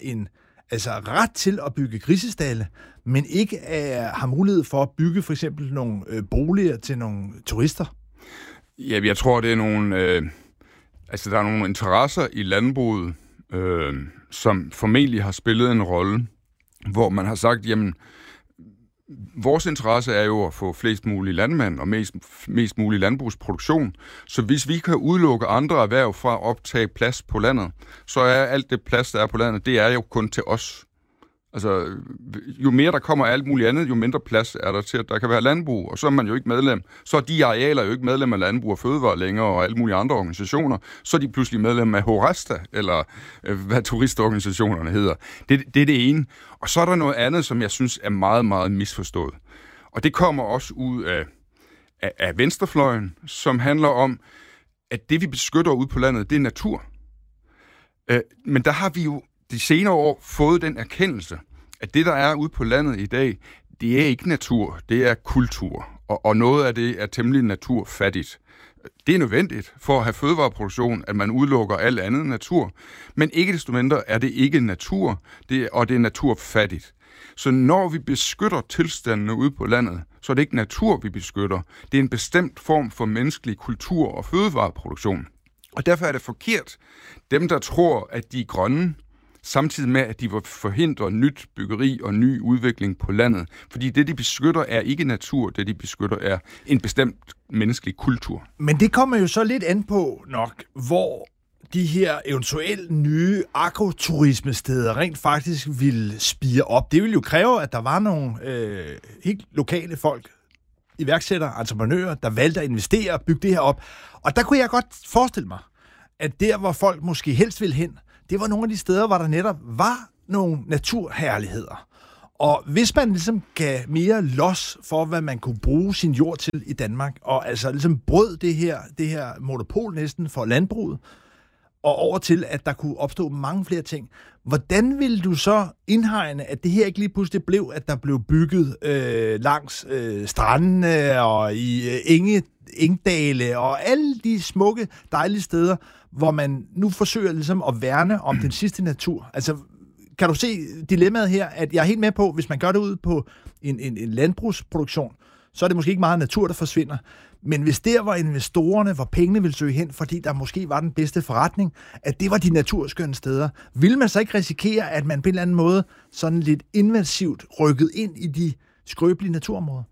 ret til at bygge grisestalle, men ikke har mulighed for at bygge for eksempel nogle boliger til nogle turister? Ja, jeg tror, det er nogle... der er nogle interesser i landbruget, som formentlig har spillet en rolle, hvor man har sagt, jamen, vores interesse er jo at få flest mulige landmænd og mest mulig landbrugsproduktion. Så hvis vi kan udelukke andre erhverv fra at optage plads på landet, så er alt det plads, der er på landet, det er jo kun til os. Altså, jo mere der kommer alt muligt andet, jo mindre plads er der til, at der kan være landbrug, og så er man jo ikke medlem. Så er de arealer jo ikke medlem af Landbrug og Fødevare længere, og alle mulige andre organisationer. Så er de pludselig medlem af Horesta, eller hvad turistorganisationerne hedder. Det er det ene. Og så er der noget andet, som jeg synes er meget, meget misforstået. Og det kommer også ud af venstrefløjen, som handler om, at det vi beskytter ude på landet, det er natur. Men der har vi jo de senere år fået den erkendelse, at det, der er ude på landet i dag, det er ikke natur, det er kultur. Og noget af det er temmelig naturfattigt. Det er nødvendigt for at have fødevareproduktion, at man udelukker alt andet natur. Men ikke desto mindre er det ikke natur, og det er naturfattigt. Så når vi beskytter tilstandene ude på landet, så er det ikke natur, vi beskytter. Det er en bestemt form for menneskelig kultur og fødevareproduktion. Og derfor er det forkert, dem der tror, at de er grønne, samtidig med, at de vil forhindre nyt byggeri og ny udvikling på landet. Fordi det, de beskytter, er ikke natur. Det, de beskytter, er en bestemt menneskelig kultur. Men det kommer jo så lidt an på nok, hvor de her eventuelt nye agroturismesteder rent faktisk ville spire op. Det ville jo kræve, at der var nogle helt lokale folk, iværksættere, entreprenører, der valgte at investere og bygge det her op. Og der kunne jeg godt forestille mig, at der, hvor folk måske helst ville hen, det var nogle af de steder, hvor der netop var nogle naturherligheder. Og hvis man ligesom gav mere los for, hvad man kunne bruge sin jord til i Danmark, og altså ligesom brød det her monopol næsten for landbruget, og over til, at der kunne opstå mange flere ting. Hvordan ville du så indhegne, at det her ikke lige pludselig blev, at der blev bygget langs strandene og i engdale og alle de smukke, dejlige steder, hvor man nu forsøger ligesom at værne om den sidste natur? Altså, kan du se dilemmaet her, at jeg er helt med på, hvis man gør det ud på en landbrugsproduktion, så er det måske ikke meget natur, der forsvinder. Men hvis der var investorerne, hvor pengene ville søge hen, fordi der måske var den bedste forretning, at det var de naturskønne steder, ville man så ikke risikere, at man på en eller anden måde sådan lidt invasivt rykket ind i de skrøbelige naturområder?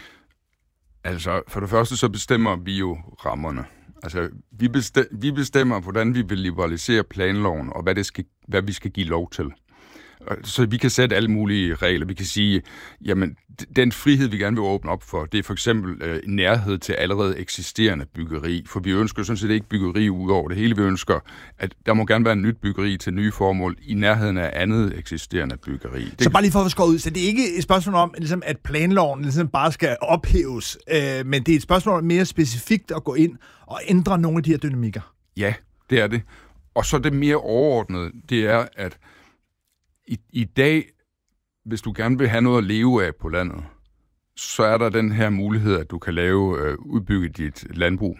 Altså, for det første så bestemmer vi jo rammerne. Altså, vi bestemmer, hvordan vi vil liberalisere planloven, og hvad vi skal give lov til. Så vi kan sætte alle mulige regler. Vi kan sige, jamen, den frihed, vi gerne vil åbne op for, det er for eksempel nærhed til allerede eksisterende byggeri. For vi ønsker sådan set ikke byggeri ud over det hele. Vi ønsker, at der må gerne være en nyt byggeri til nye formål i nærheden af andet eksisterende byggeri. Så bare lige for at skåre ud, så det er ikke et spørgsmål om, ligesom, at planloven ligesom bare skal ophæves, men det er et spørgsmål om mere specifikt at gå ind og ændre nogle af de her dynamikker. Ja, det er det. Og så det mere overordnede, det er, at i dag, hvis du gerne vil have noget at leve af på landet, så er der den her mulighed, at du kan udbygge dit landbrug.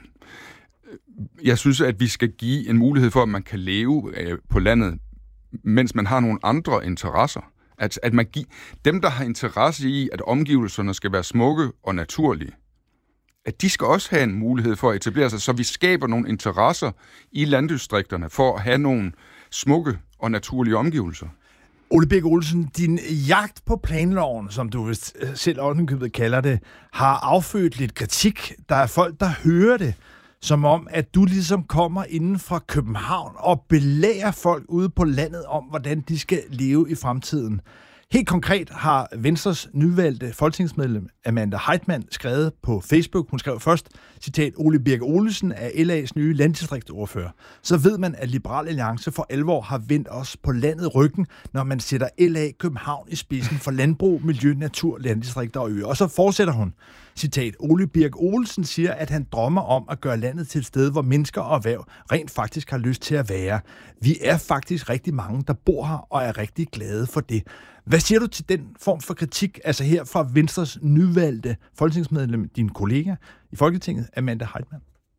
Jeg synes, at vi skal give en mulighed for, at man kan leve på landet, mens man har nogle andre interesser. At man dem, der har interesse i, at omgivelserne skal være smukke og naturlige, at de skal også have en mulighed for at etablere sig, så vi skaber nogle interesser i landdistrikterne for at have nogle smukke og naturlige omgivelser. Ole Birk Olesen, din jagt på planloven, som du vist selv ovenikøbet kalder det, har affødt lidt kritik. Der er folk, der hører det, som om, at du ligesom kommer inden fra København og belærer folk ude på landet om, hvordan de skal leve i fremtiden. Helt konkret har Venstres nyvalgte folketingsmedlem Amanda Heitmann skrevet på Facebook. Hun skrev først, citat, Ole Birk Olesen er LA's nye landdistriktsordfører. Så ved man, at Liberal Alliance for alvor har vendt os på landet ryggen, når man sætter LA København i spidsen for landbrug, miljø, natur, landdistrikter og øer. Og så fortsætter hun, citat, Ole Birk Olesen siger, at han drømmer om at gøre landet til et sted, hvor mennesker og erhverv rent faktisk har lyst til at være. Vi er faktisk rigtig mange, der bor her og er rigtig glade for det. Hvad siger du til den form for kritik, altså her fra Venstres nyvalgte folketingsmedlem, din kollega i Folketinget, Amanda Heitmann?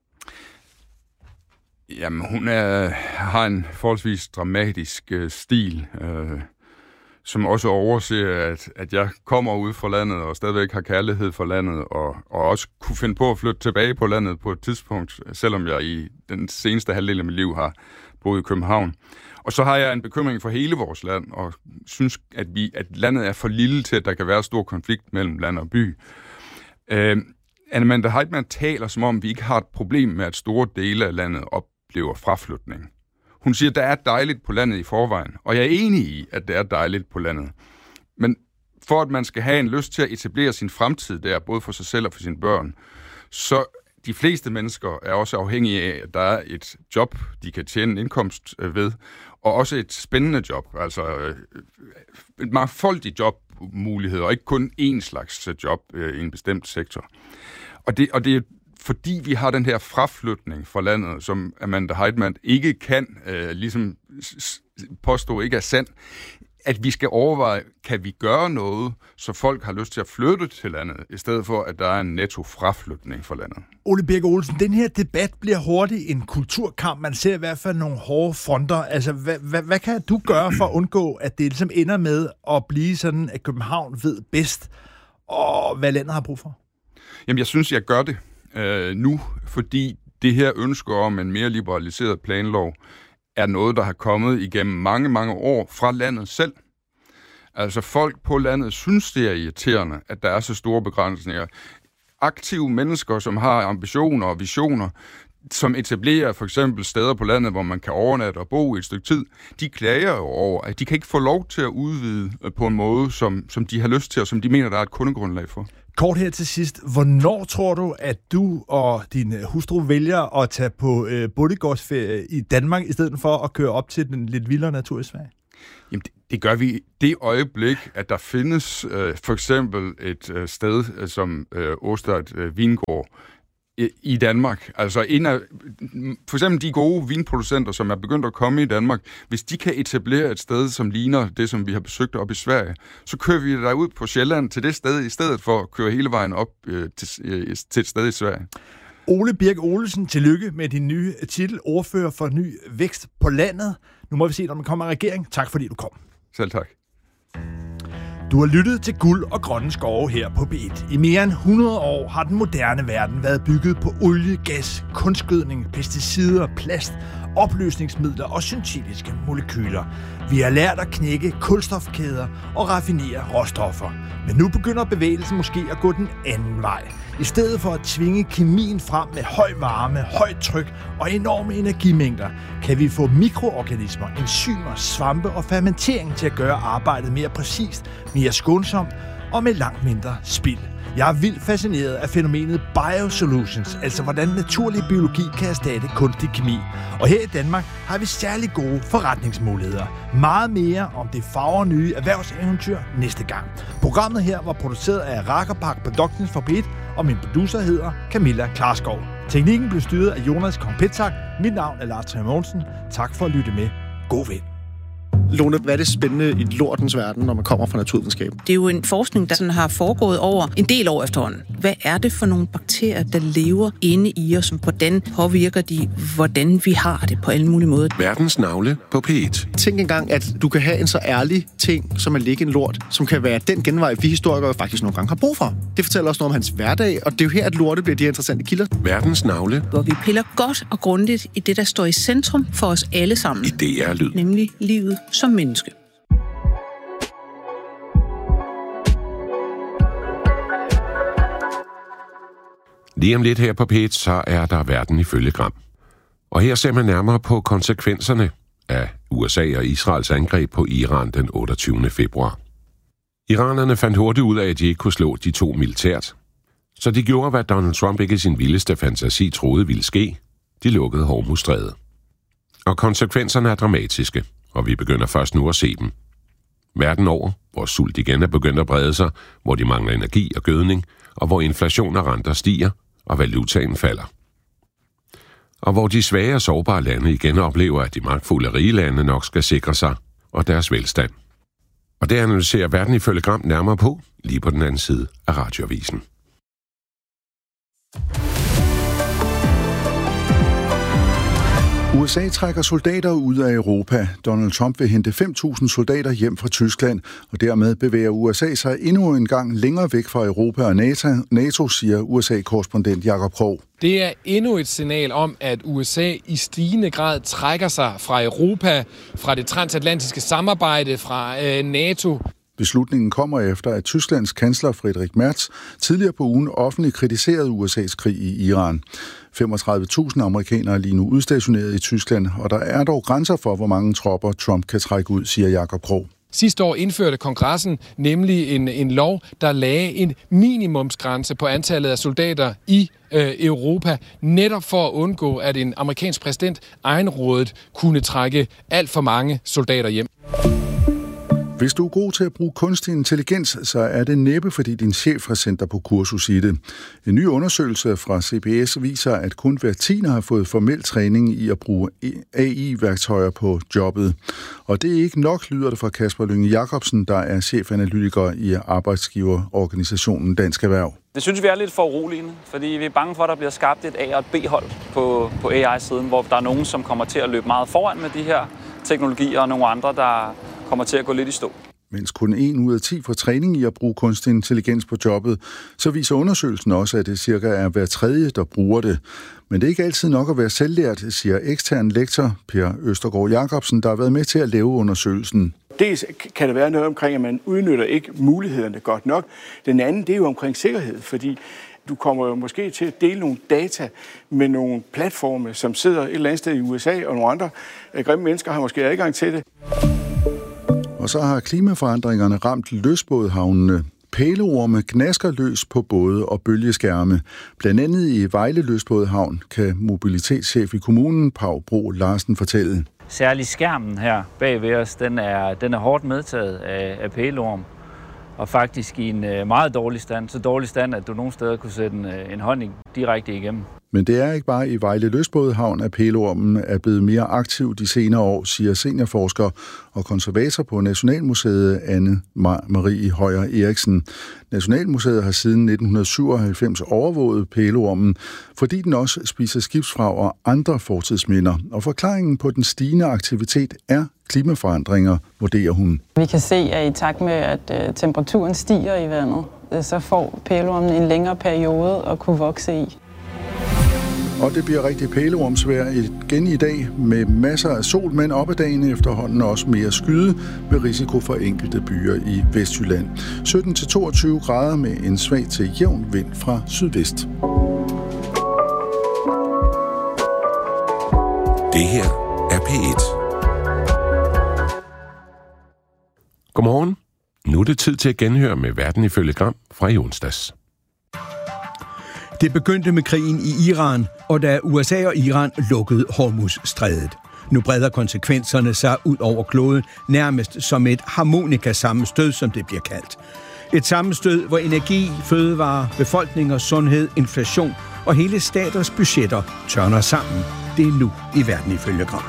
Jamen, hun har en forholdsvis dramatisk stil, som også overser, at jeg kommer ud fra landet og stadigvæk har kærlighed for landet, og også kunne finde på at flytte tilbage på landet på et tidspunkt, selvom jeg i den seneste halvdel af mit liv har boet i København. Og så har jeg en bekymring for hele vores land, og synes, at landet er for lille til, at der kan være stor konflikt mellem land og by. Amanda Heitmann taler, som om vi ikke har et problem med, at store dele af landet oplever fraflytning. Hun siger, at der er dejligt på landet i forvejen, og jeg er enig i, at det er dejligt på landet. Men for at man skal have en lyst til at etablere sin fremtid der, både for sig selv og for sine børn, så de fleste mennesker er også afhængige af, at der er et job, de kan tjene en indkomst ved, og også et spændende job, altså et mangfoldigt jobmuligheder, og ikke kun én slags job i en bestemt sektor. Og det er fordi vi har den her fraflytning fra landet, som Amanda Heitmann ikke kan ligesom påstå ikke er sand, at vi skal overveje, kan vi gøre noget, så folk har lyst til at flytte til landet, i stedet for, at der er en netto fraflytning fra landet. Ole Birk Olesen, den her debat bliver hurtigt en kulturkamp. Man ser i hvert fald nogle hårde fronter. Altså, hvad kan du gøre for at undgå, at det ligesom ender med at blive sådan, at København ved bedst, og hvad landet har brug for? Jamen, jeg synes, jeg gør det nu, fordi det her ønske om en mere liberaliseret planlov er noget, der har kommet igennem mange, mange år fra landet selv. Altså folk på landet synes, det er irriterende, at der er så store begrænsninger. Aktive mennesker, som har ambitioner og visioner, som etablerer for eksempel steder på landet, hvor man kan overnatte og bo i et stykke tid, de klager jo over, at de kan ikke få lov til at udvide på en måde, som de har lyst til, og som de mener, der er et kundegrundlag for. Kort her til sidst. Hvornår tror du, at du og din hustru vælger at tage på bondegårdsferie i Danmark, i stedet for at køre op til den lidt vildere natur i Sverige? Jamen, det gør vi det øjeblik, at der findes for eksempel et sted som Åstad Vingård i Danmark. Altså for eksempel de gode vinproducenter, som er begyndt at komme i Danmark, hvis de kan etablere et sted, som ligner det, som vi har besøgt op i Sverige, så kører vi derud på Sjælland til det sted, i stedet for at køre hele vejen op til et sted i Sverige. Ole Birk Olesen, tillykke med din nye titel, ordfører for Ny Vækst på Landet. Nu må vi se, når man kommer i regering. Tak fordi du kom. Selv tak. Du har lyttet til Guld og Grønne Skove her på B1. I mere end 100 år har den moderne verden været bygget på olie, gas, kunstgødning, pesticider, plast, opløsningsmidler og syntetiske molekyler. Vi har lært at knække kulstofkæder og raffinere råstoffer. Men nu begynder bevægelsen måske at gå den anden vej. I stedet for at tvinge kemien frem med høj varme, højt tryk og enorme energimængder, kan vi få mikroorganismer, enzymer, svampe og fermentering til at gøre arbejdet mere præcist, mere skånsomt og med langt mindre spild. Jeg er vildt fascineret af fænomenet biosolutions, altså hvordan naturlig biologi kan erstatte kunstig kemi. Og her i Danmark har vi særlig gode forretningsmuligheder. Meget mere om det farver nye erhvervseventyr næste gang. Programmet her var produceret af Rakkerpark Productions for B1, og min producer hedder Camilla Klarskov. Teknikken blev styret af Jonas Kompetak. Mit navn er Lars Trier Mogensen. Tak for at lytte med. God vind. Lone, hvad er det spændende i lortens verden, når man kommer fra naturvidenskab? Det er jo en forskning, der sådan har foregået over en del år efterhånden. Hvad er det for nogle bakterier, der lever inde i os? Hvordan påvirker de, hvordan vi har det på alle mulige måder? Verdens navle på P1. Tænk engang, at du kan have en så ærlig ting, som at lægge en lort, som kan være den genvej, vi historikere faktisk nogle gange har brug for. Det fortæller også noget om hans hverdag, og det er jo her, at lorte bliver de her interessante kilder. Verdens navle. Hvor vi piller godt og grundigt i det, der står i centrum for os alle sammen. I DR-lyd. Nemlig livet som menneske. Lige om lidt her på P1, så er der Verden ifølge Gram. Og her ser man nærmere på konsekvenserne af USA og Israels angreb på Iran den 28. februar. Iranerne fandt hurtigt ud af, at de ikke kunne slå de to militært. Så de gjorde, hvad Donald Trump ikke i sin vildeste fantasi troede ville ske. De lukkede Hormuzstrædet. Og konsekvenserne er dramatiske, og vi begynder først nu at se dem. Verden over, hvor sult igen er begyndt at brede sig, hvor de mangler energi og gødning, og hvor inflation og renter stiger, og valutaen falder. Og hvor de svage og sårbare lande igen oplever, at de magtfulde rige lande nok skal sikre sig og deres velstand. Og det analyserer Verden ifølge Gram nærmere på, lige på den anden side af radioavisen. USA trækker soldater ud af Europa. Donald Trump vil hente 5.000 soldater hjem fra Tyskland, og dermed bevæger USA sig endnu en gang længere væk fra Europa og NATO, siger USA-korrespondent Jakob Krog. Det er endnu et signal om, at USA i stigende grad trækker sig fra Europa, fra det transatlantiske samarbejde, fra NATO. Beslutningen kommer efter, at Tysklands kansler Friedrich Merz tidligere på ugen offentligt kritiserede USA's krig i Iran. 35.000 amerikanere er lige nu udstationeret i Tyskland, og der er dog grænser for, hvor mange tropper Trump kan trække ud, siger Jakob Krog. Sidste år indførte kongressen nemlig en lov, der lagde en minimumsgrænse på antallet af soldater i Europa, netop for at undgå, at en amerikansk præsident egenrådet kunne trække alt for mange soldater hjem. Hvis du er god til at bruge kunstig intelligens, så er det næppe, fordi din chef har sendt dig på kursus i det. En ny undersøgelse fra CBS viser, at kun hver 10. har fået formel træning i at bruge AI-værktøjer på jobbet. Og det er ikke nok, lyder det fra Kasper Lynge Jacobsen, der er chefanalytiker i arbejdsgiverorganisationen Dansk Erhverv. Det synes vi er lidt for uroligende, fordi vi er bange for, at der bliver skabt et A- og et B-hold på AI-siden, hvor der er nogen, som kommer til at løbe meget foran med de her teknologier, og nogle andre, der kommer til at gå lidt i stå. Mens kun 1 ud af 10 får træning i at bruge kunstig intelligens på jobbet, så viser undersøgelsen også, at det cirka er hver tredje, der bruger det. Men det er ikke altid nok at være selvlært, siger ekstern lektor Per Østergaard Jacobsen, der har været med til at lave undersøgelsen. Dels kan der være noget omkring, at man udnytter ikke mulighederne godt nok. Den anden, det er jo omkring sikkerhed, fordi Du kommer jo måske til at dele nogle data med nogle platforme, som sidder et eller andet sted i USA, og nogle andre grimme mennesker har måske adgang til det. Og så har klimaforandringerne ramt løsbådhavnene. Pæleorme gnasker løs på både og bølgeskærme. Blandt andet i Vejle Løsbådhavn kan mobilitetschef i kommunen, Pau Bro Larsen, fortælle. Særligt skærmen her bag ved os, den er hårdt medtaget af pæleorm. Og faktisk i en meget dårlig stand. Så dårlig stand, at du nogle steder kunne sætte en hånd direkte igennem. Men det er ikke bare i Vejle Løsbådhavn, at pæleormen er blevet mere aktiv de senere år, siger seniorforsker og konservator på Nationalmuseet Anne Marie Højer Eriksen. Nationalmuseet har siden 1997 overvåget pæleormen, fordi den også spiser skibsvrag og andre fortidsminder. Og forklaringen på den stigende aktivitet er klimaforandringer, vurderer hun. Vi kan se, at i takt med, at temperaturen stiger i vandet, så får pæleormen en længere periode at kunne vokse i. Og det bliver rigtig pæleormsvejr igen i dag med masser af sol, men op ad dagen efterhånden også mere skyde med risiko for enkelte byer i Vestjylland. 17-22 grader med en svag til jævn vind fra sydvest. Det her er P1. Godmorgen. Nu er det tid til at genhøre med Verden ifølge Gram fra i onsdags. Det begyndte med krigen i Iran, og da USA og Iran lukkede Hormuzstrædet. Nu breder konsekvenserne sig ud over kloden, nærmest som et harmonikasammenstød, som det bliver kaldt. Et sammenstød, hvor energi, fødevarer, befolkninger, sundhed, inflation og hele staters budgetter tørner sammen. Det er nu i Verden ifølge Gram.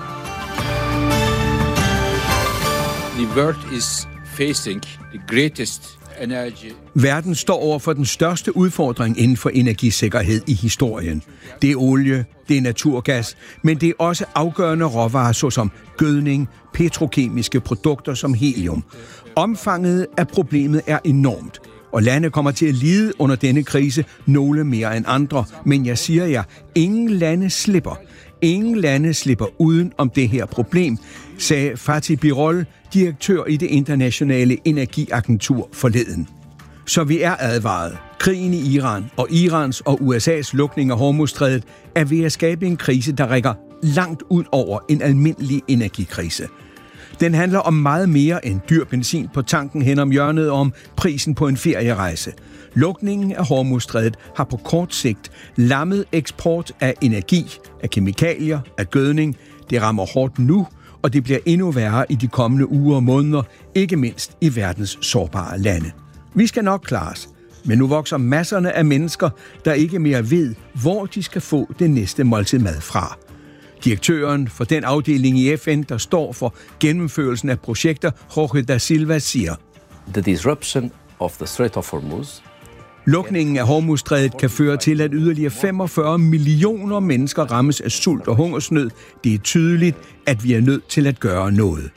The world is facing the greatest energy. Verden står over for den største udfordring inden for energisikkerhed i historien. Det er olie, det er naturgas, men det er også afgørende råvarer såsom gødning, petrokemiske produkter som helium. Omfanget af problemet er enormt, og lande kommer til at lide under denne krise, nogle mere end andre. Men jeg siger jer, ingen lande slipper. Ingen lande slipper uden om det her problem, sagde Fatih Birol, direktør i det internationale energiagentur forleden. Så vi er advaret. Krigen i Iran og Irans og USA's lukning af Hormuzstrædet er ved at skabe en krise, der rækker langt ud over en almindelig energikrise. Den handler om meget mere end dyr benzin på tanken hen om hjørnet om prisen på en ferierejse. Lukningen af Hormuzstrædet har på kort sigt lammet eksport af energi, af kemikalier, af gødning. Det rammer hårdt nu, og det bliver endnu værre i de kommende uger og måneder, ikke mindst i verdens sårbare lande. Vi skal nok klares, men nu vokser masserne af mennesker, der ikke mere ved, hvor de skal få det næste måltid mad fra. Direktøren for den afdeling i FN, der står for gennemførelsen af projekter, Jorge da Silva, siger: The disruption of the Strait of Hormuz. Lukningen af Hormuzstrædet kan føre til, at yderligere 45 millioner mennesker rammes af sult og hungersnød. Det er tydeligt, at vi er nødt til at gøre noget.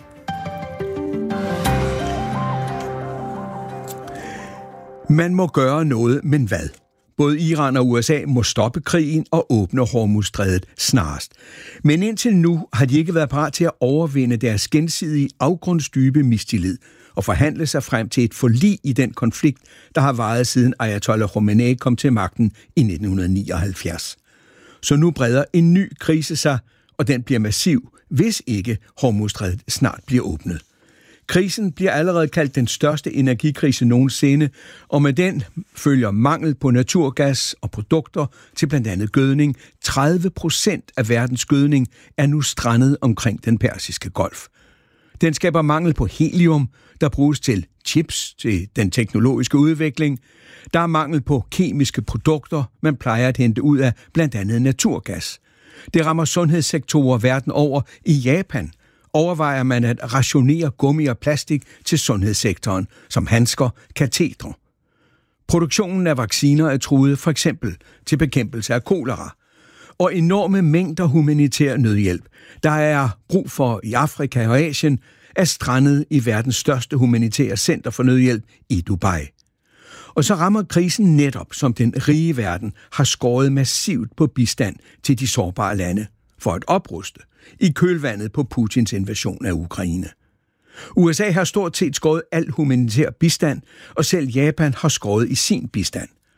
Man må gøre noget, men hvad? Både Iran og USA må stoppe krigen og åbne Hormuzstrædet snarest. Men indtil nu har de ikke været parat til at overvinde deres gensidige afgrundsdybe mistillid og forhandle sig frem til et forlig i den konflikt, der har varet siden Ayatollah Khomeini kom til magten i 1979. Så nu breder en ny krise sig, og den bliver massiv, hvis ikke Hormuzstrædet snart bliver åbnet. Krisen bliver allerede kaldt den største energikrise nogensinde, og med den følger mangel på naturgas og produkter til blandt andet gødning. 30% af verdens gødning er nu strandet omkring den Persiske Golf. Den skaber mangel på helium, der bruges til chips, til den teknologiske udvikling. Der er mangel på kemiske produkter, man plejer at hente ud af blandt andet naturgas. Det rammer sundhedssektorer verden over. I Japan overvejer man at rationere gummi og plastik til sundhedssektoren, som handsker, katetre. Produktionen af vacciner er truet for eksempel til bekæmpelse af kolera. Og enorme mængder humanitær nødhjælp, der er brug for i Afrika og Asien, er strandet i verdens største humanitære center for nødhjælp i Dubai. Og så rammer krisen netop, som den rige verden har skåret massivt på bistand til de sårbare lande for at opruste i kølvandet på Putins invasion af Ukraine. USA har stort set skåret al humanitær bistand, og selv Japan har skåret i sin bistand.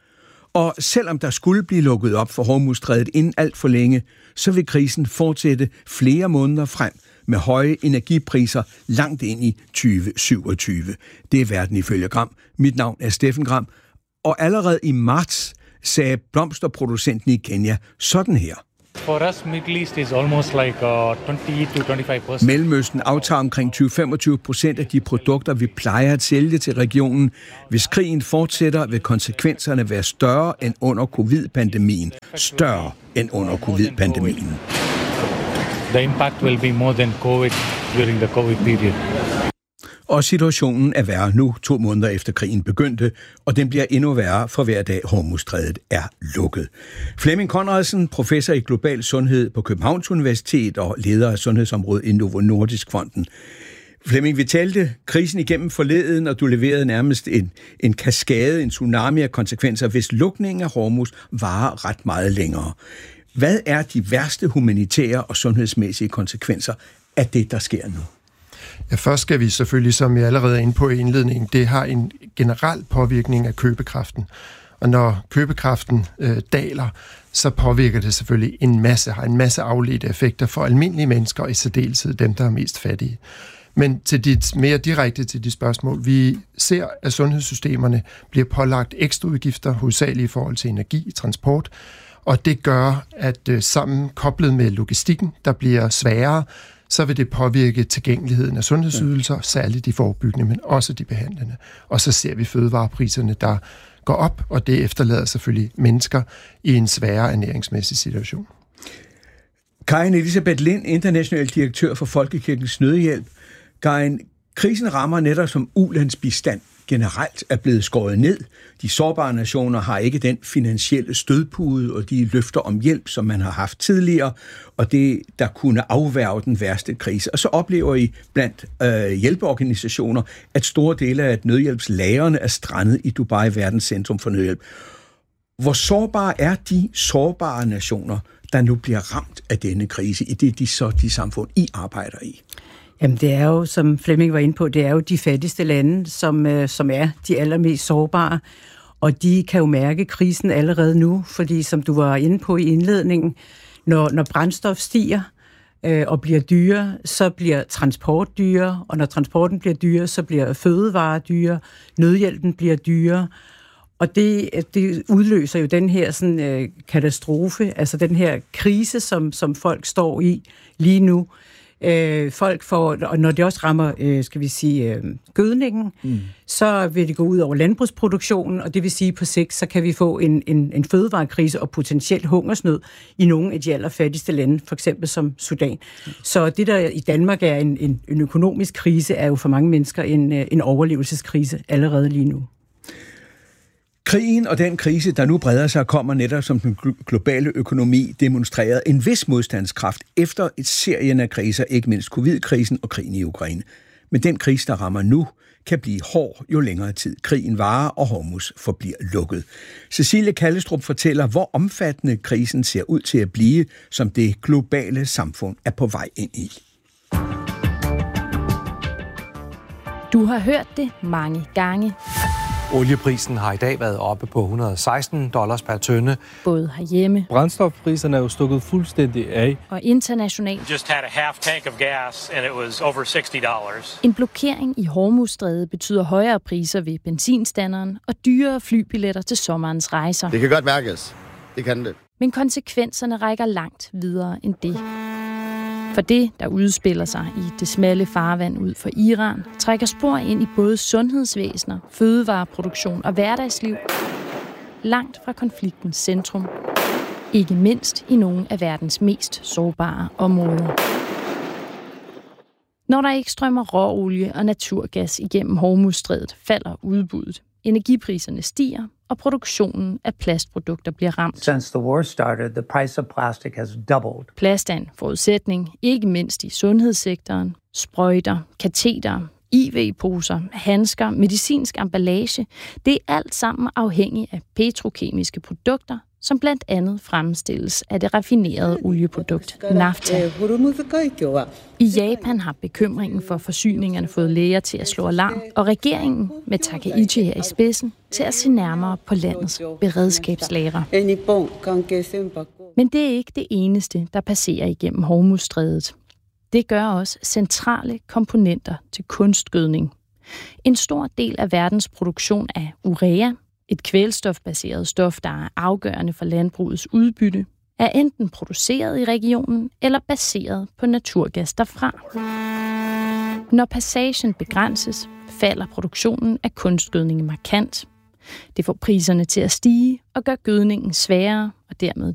Og selvom der skulle blive lukket op for Hormuzstrædet inden alt for længe, så vil krisen fortsætte flere måneder frem med høje energipriser langt ind i 2027. Det er verden ifølge Gram. Mit navn er Steffen Gram, og allerede i marts sagde blomsterproducenten i Kenya sådan her. For us, Middle East is almost like 20-25%. Mellemøsten aftager omkring 20-25% af de produkter, vi plejer at sælge til regionen. Hvis krigen fortsætter, vil konsekvenserne være større end under covid-pandemien. Større end under covid-pandemien. The impact will be more than COVID during the COVID period. Og situationen er værre nu, 2 måneder efter krigen begyndte, og den bliver endnu værre for hver dag Hormuzstrædet er lukket. Flemming Conradsen, professor i global sundhed på Københavns Universitet og leder af sundhedsområdet i Novo Nordisk Fonden. Flemming, vi talte krisen igennem forleden, og du leverede nærmest en kaskade, en tsunami af konsekvenser, hvis lukningen af Hormuz varer ret meget længere. Hvad er de værste humanitære og sundhedsmæssige konsekvenser af det, der sker nu? Ja, først skal vi selvfølgelig, som jeg allerede er inde på i indledningen, det har en generel påvirkning af købekraften. Og når købekraften daler, så påvirker det selvfølgelig har en masse afledte effekter for almindelige mennesker, og i særdeleshed dem, der er mest fattige. Men mere direkte til de spørgsmål, vi ser, at sundhedssystemerne bliver pålagt ekstra udgifter, hovedsageligt i forhold til energi, transport, og det gør, at sammenkoblet med logistikken, der bliver sværere, så vil det påvirke tilgængeligheden af sundhedsydelser, særligt de forebyggende, men også de behandlende. Og så ser vi fødevarepriserne, der går op, og det efterlader selvfølgelig mennesker i en sværere ernæringsmæssig situation. Karin Elisabeth Lind, international direktør for Folkekirkens Nødhjælp. Karin, krisen rammer netop som ulandsbistand generelt er blevet skåret ned. De sårbare nationer har ikke den finansielle stødpude og de løfter om hjælp, som man har haft tidligere, og det, der kunne afværge den værste krise. Og så oplever I blandt hjælpeorganisationer, at store dele af nødhjælpslagerne er strandet i Dubai, verdens centrum for nødhjælp. Hvor sårbare er de sårbare nationer, der nu bliver ramt af denne krise, i det de samfund, I arbejder i? Jamen det er jo, som Flemming var inde på, det er jo de fattigste lande, som er de allermest sårbare. Og de kan jo mærke krisen allerede nu, fordi som du var inde på i indledningen, når brændstof stiger og bliver dyrere, så bliver transport dyrere, og når transporten bliver dyrere, så bliver fødevarer dyrere, nødhjælpen bliver dyrere. Og det udløser jo den her sådan, katastrofe, altså den her krise, som folk står i lige nu. Folk får, og når det også rammer, gødningen, så vil det gå ud over landbrugsproduktionen, og det vil sige på sigt, så kan vi få en fødevarekrise og potentielt hungersnød i nogle af de allerfattigste lande, for eksempel som Sudan. Så det, der i Danmark er en økonomisk krise, er jo for mange mennesker en overlevelseskrise allerede lige nu. Krigen og den krise, der nu breder sig, kommer netop som den globale økonomi demonstreret en vis modstandskraft efter et serien af kriser, ikke mindst covid-krisen og krigen i Ukraine. Men den krise, der rammer nu, kan blive hård, jo længere tid krigen varer og Hormuz forbliver lukket. Cecilie Kallestrup fortæller, hvor omfattende krisen ser ud til at blive, som det globale samfund er på vej ind i. Du har hørt det mange gange. Olieprisen har i dag været oppe på $116 per tønde. Både herhjemme. Brændstofpriserne er jo stukket fuldstændig af. Og internationalt. Just had a half tank of gas and it was over $60. En blokering i Hormuzstrædet betyder højere priser ved benzinstanderen og dyrere flybilletter til sommerens rejser. Det kan godt mærkes. Det kan det. Men konsekvenserne rækker langt videre end det. For det, der udspiller sig i det smalle farvand ud for Iran, trækker spor ind i både sundhedsvæsener, fødevareproduktion og hverdagsliv, langt fra konfliktens centrum. Ikke mindst i nogle af verdens mest sårbare områder. Når der ikke strømmer råolie og naturgas igennem Hormuzstrædet, falder udbuddet. Energipriserne stiger, og produktionen af plastprodukter bliver ramt. Since the war started, the price of plastic has doubled. Plast er en forudsætning, ikke mindst i sundhedssektoren. Sprøjter, kateter, IV-poser, handsker, medicinsk emballage. Det er alt sammen afhængigt af petrokemiske produkter, som blandt andet fremstilles af det raffinerede olieprodukt nafta. I Japan har bekymringen for forsyningerne fået læger til at slå alarm, og regeringen med Takaichi her i spidsen til at se nærmere på landets beredskabslagre. Men det er ikke det eneste, der passerer igennem Hormuzstrædet. Det gør også centrale komponenter til kunstgødning. En stor del af verdens produktion af urea, et kvælstofbaseret stof, der er afgørende for landbrugets udbytte, er enten produceret i regionen eller baseret på naturgas derfra. Når passagen begrænses, falder produktionen af kunstgødning markant. Det får priserne til at stige og gør gødningen sværere og dermed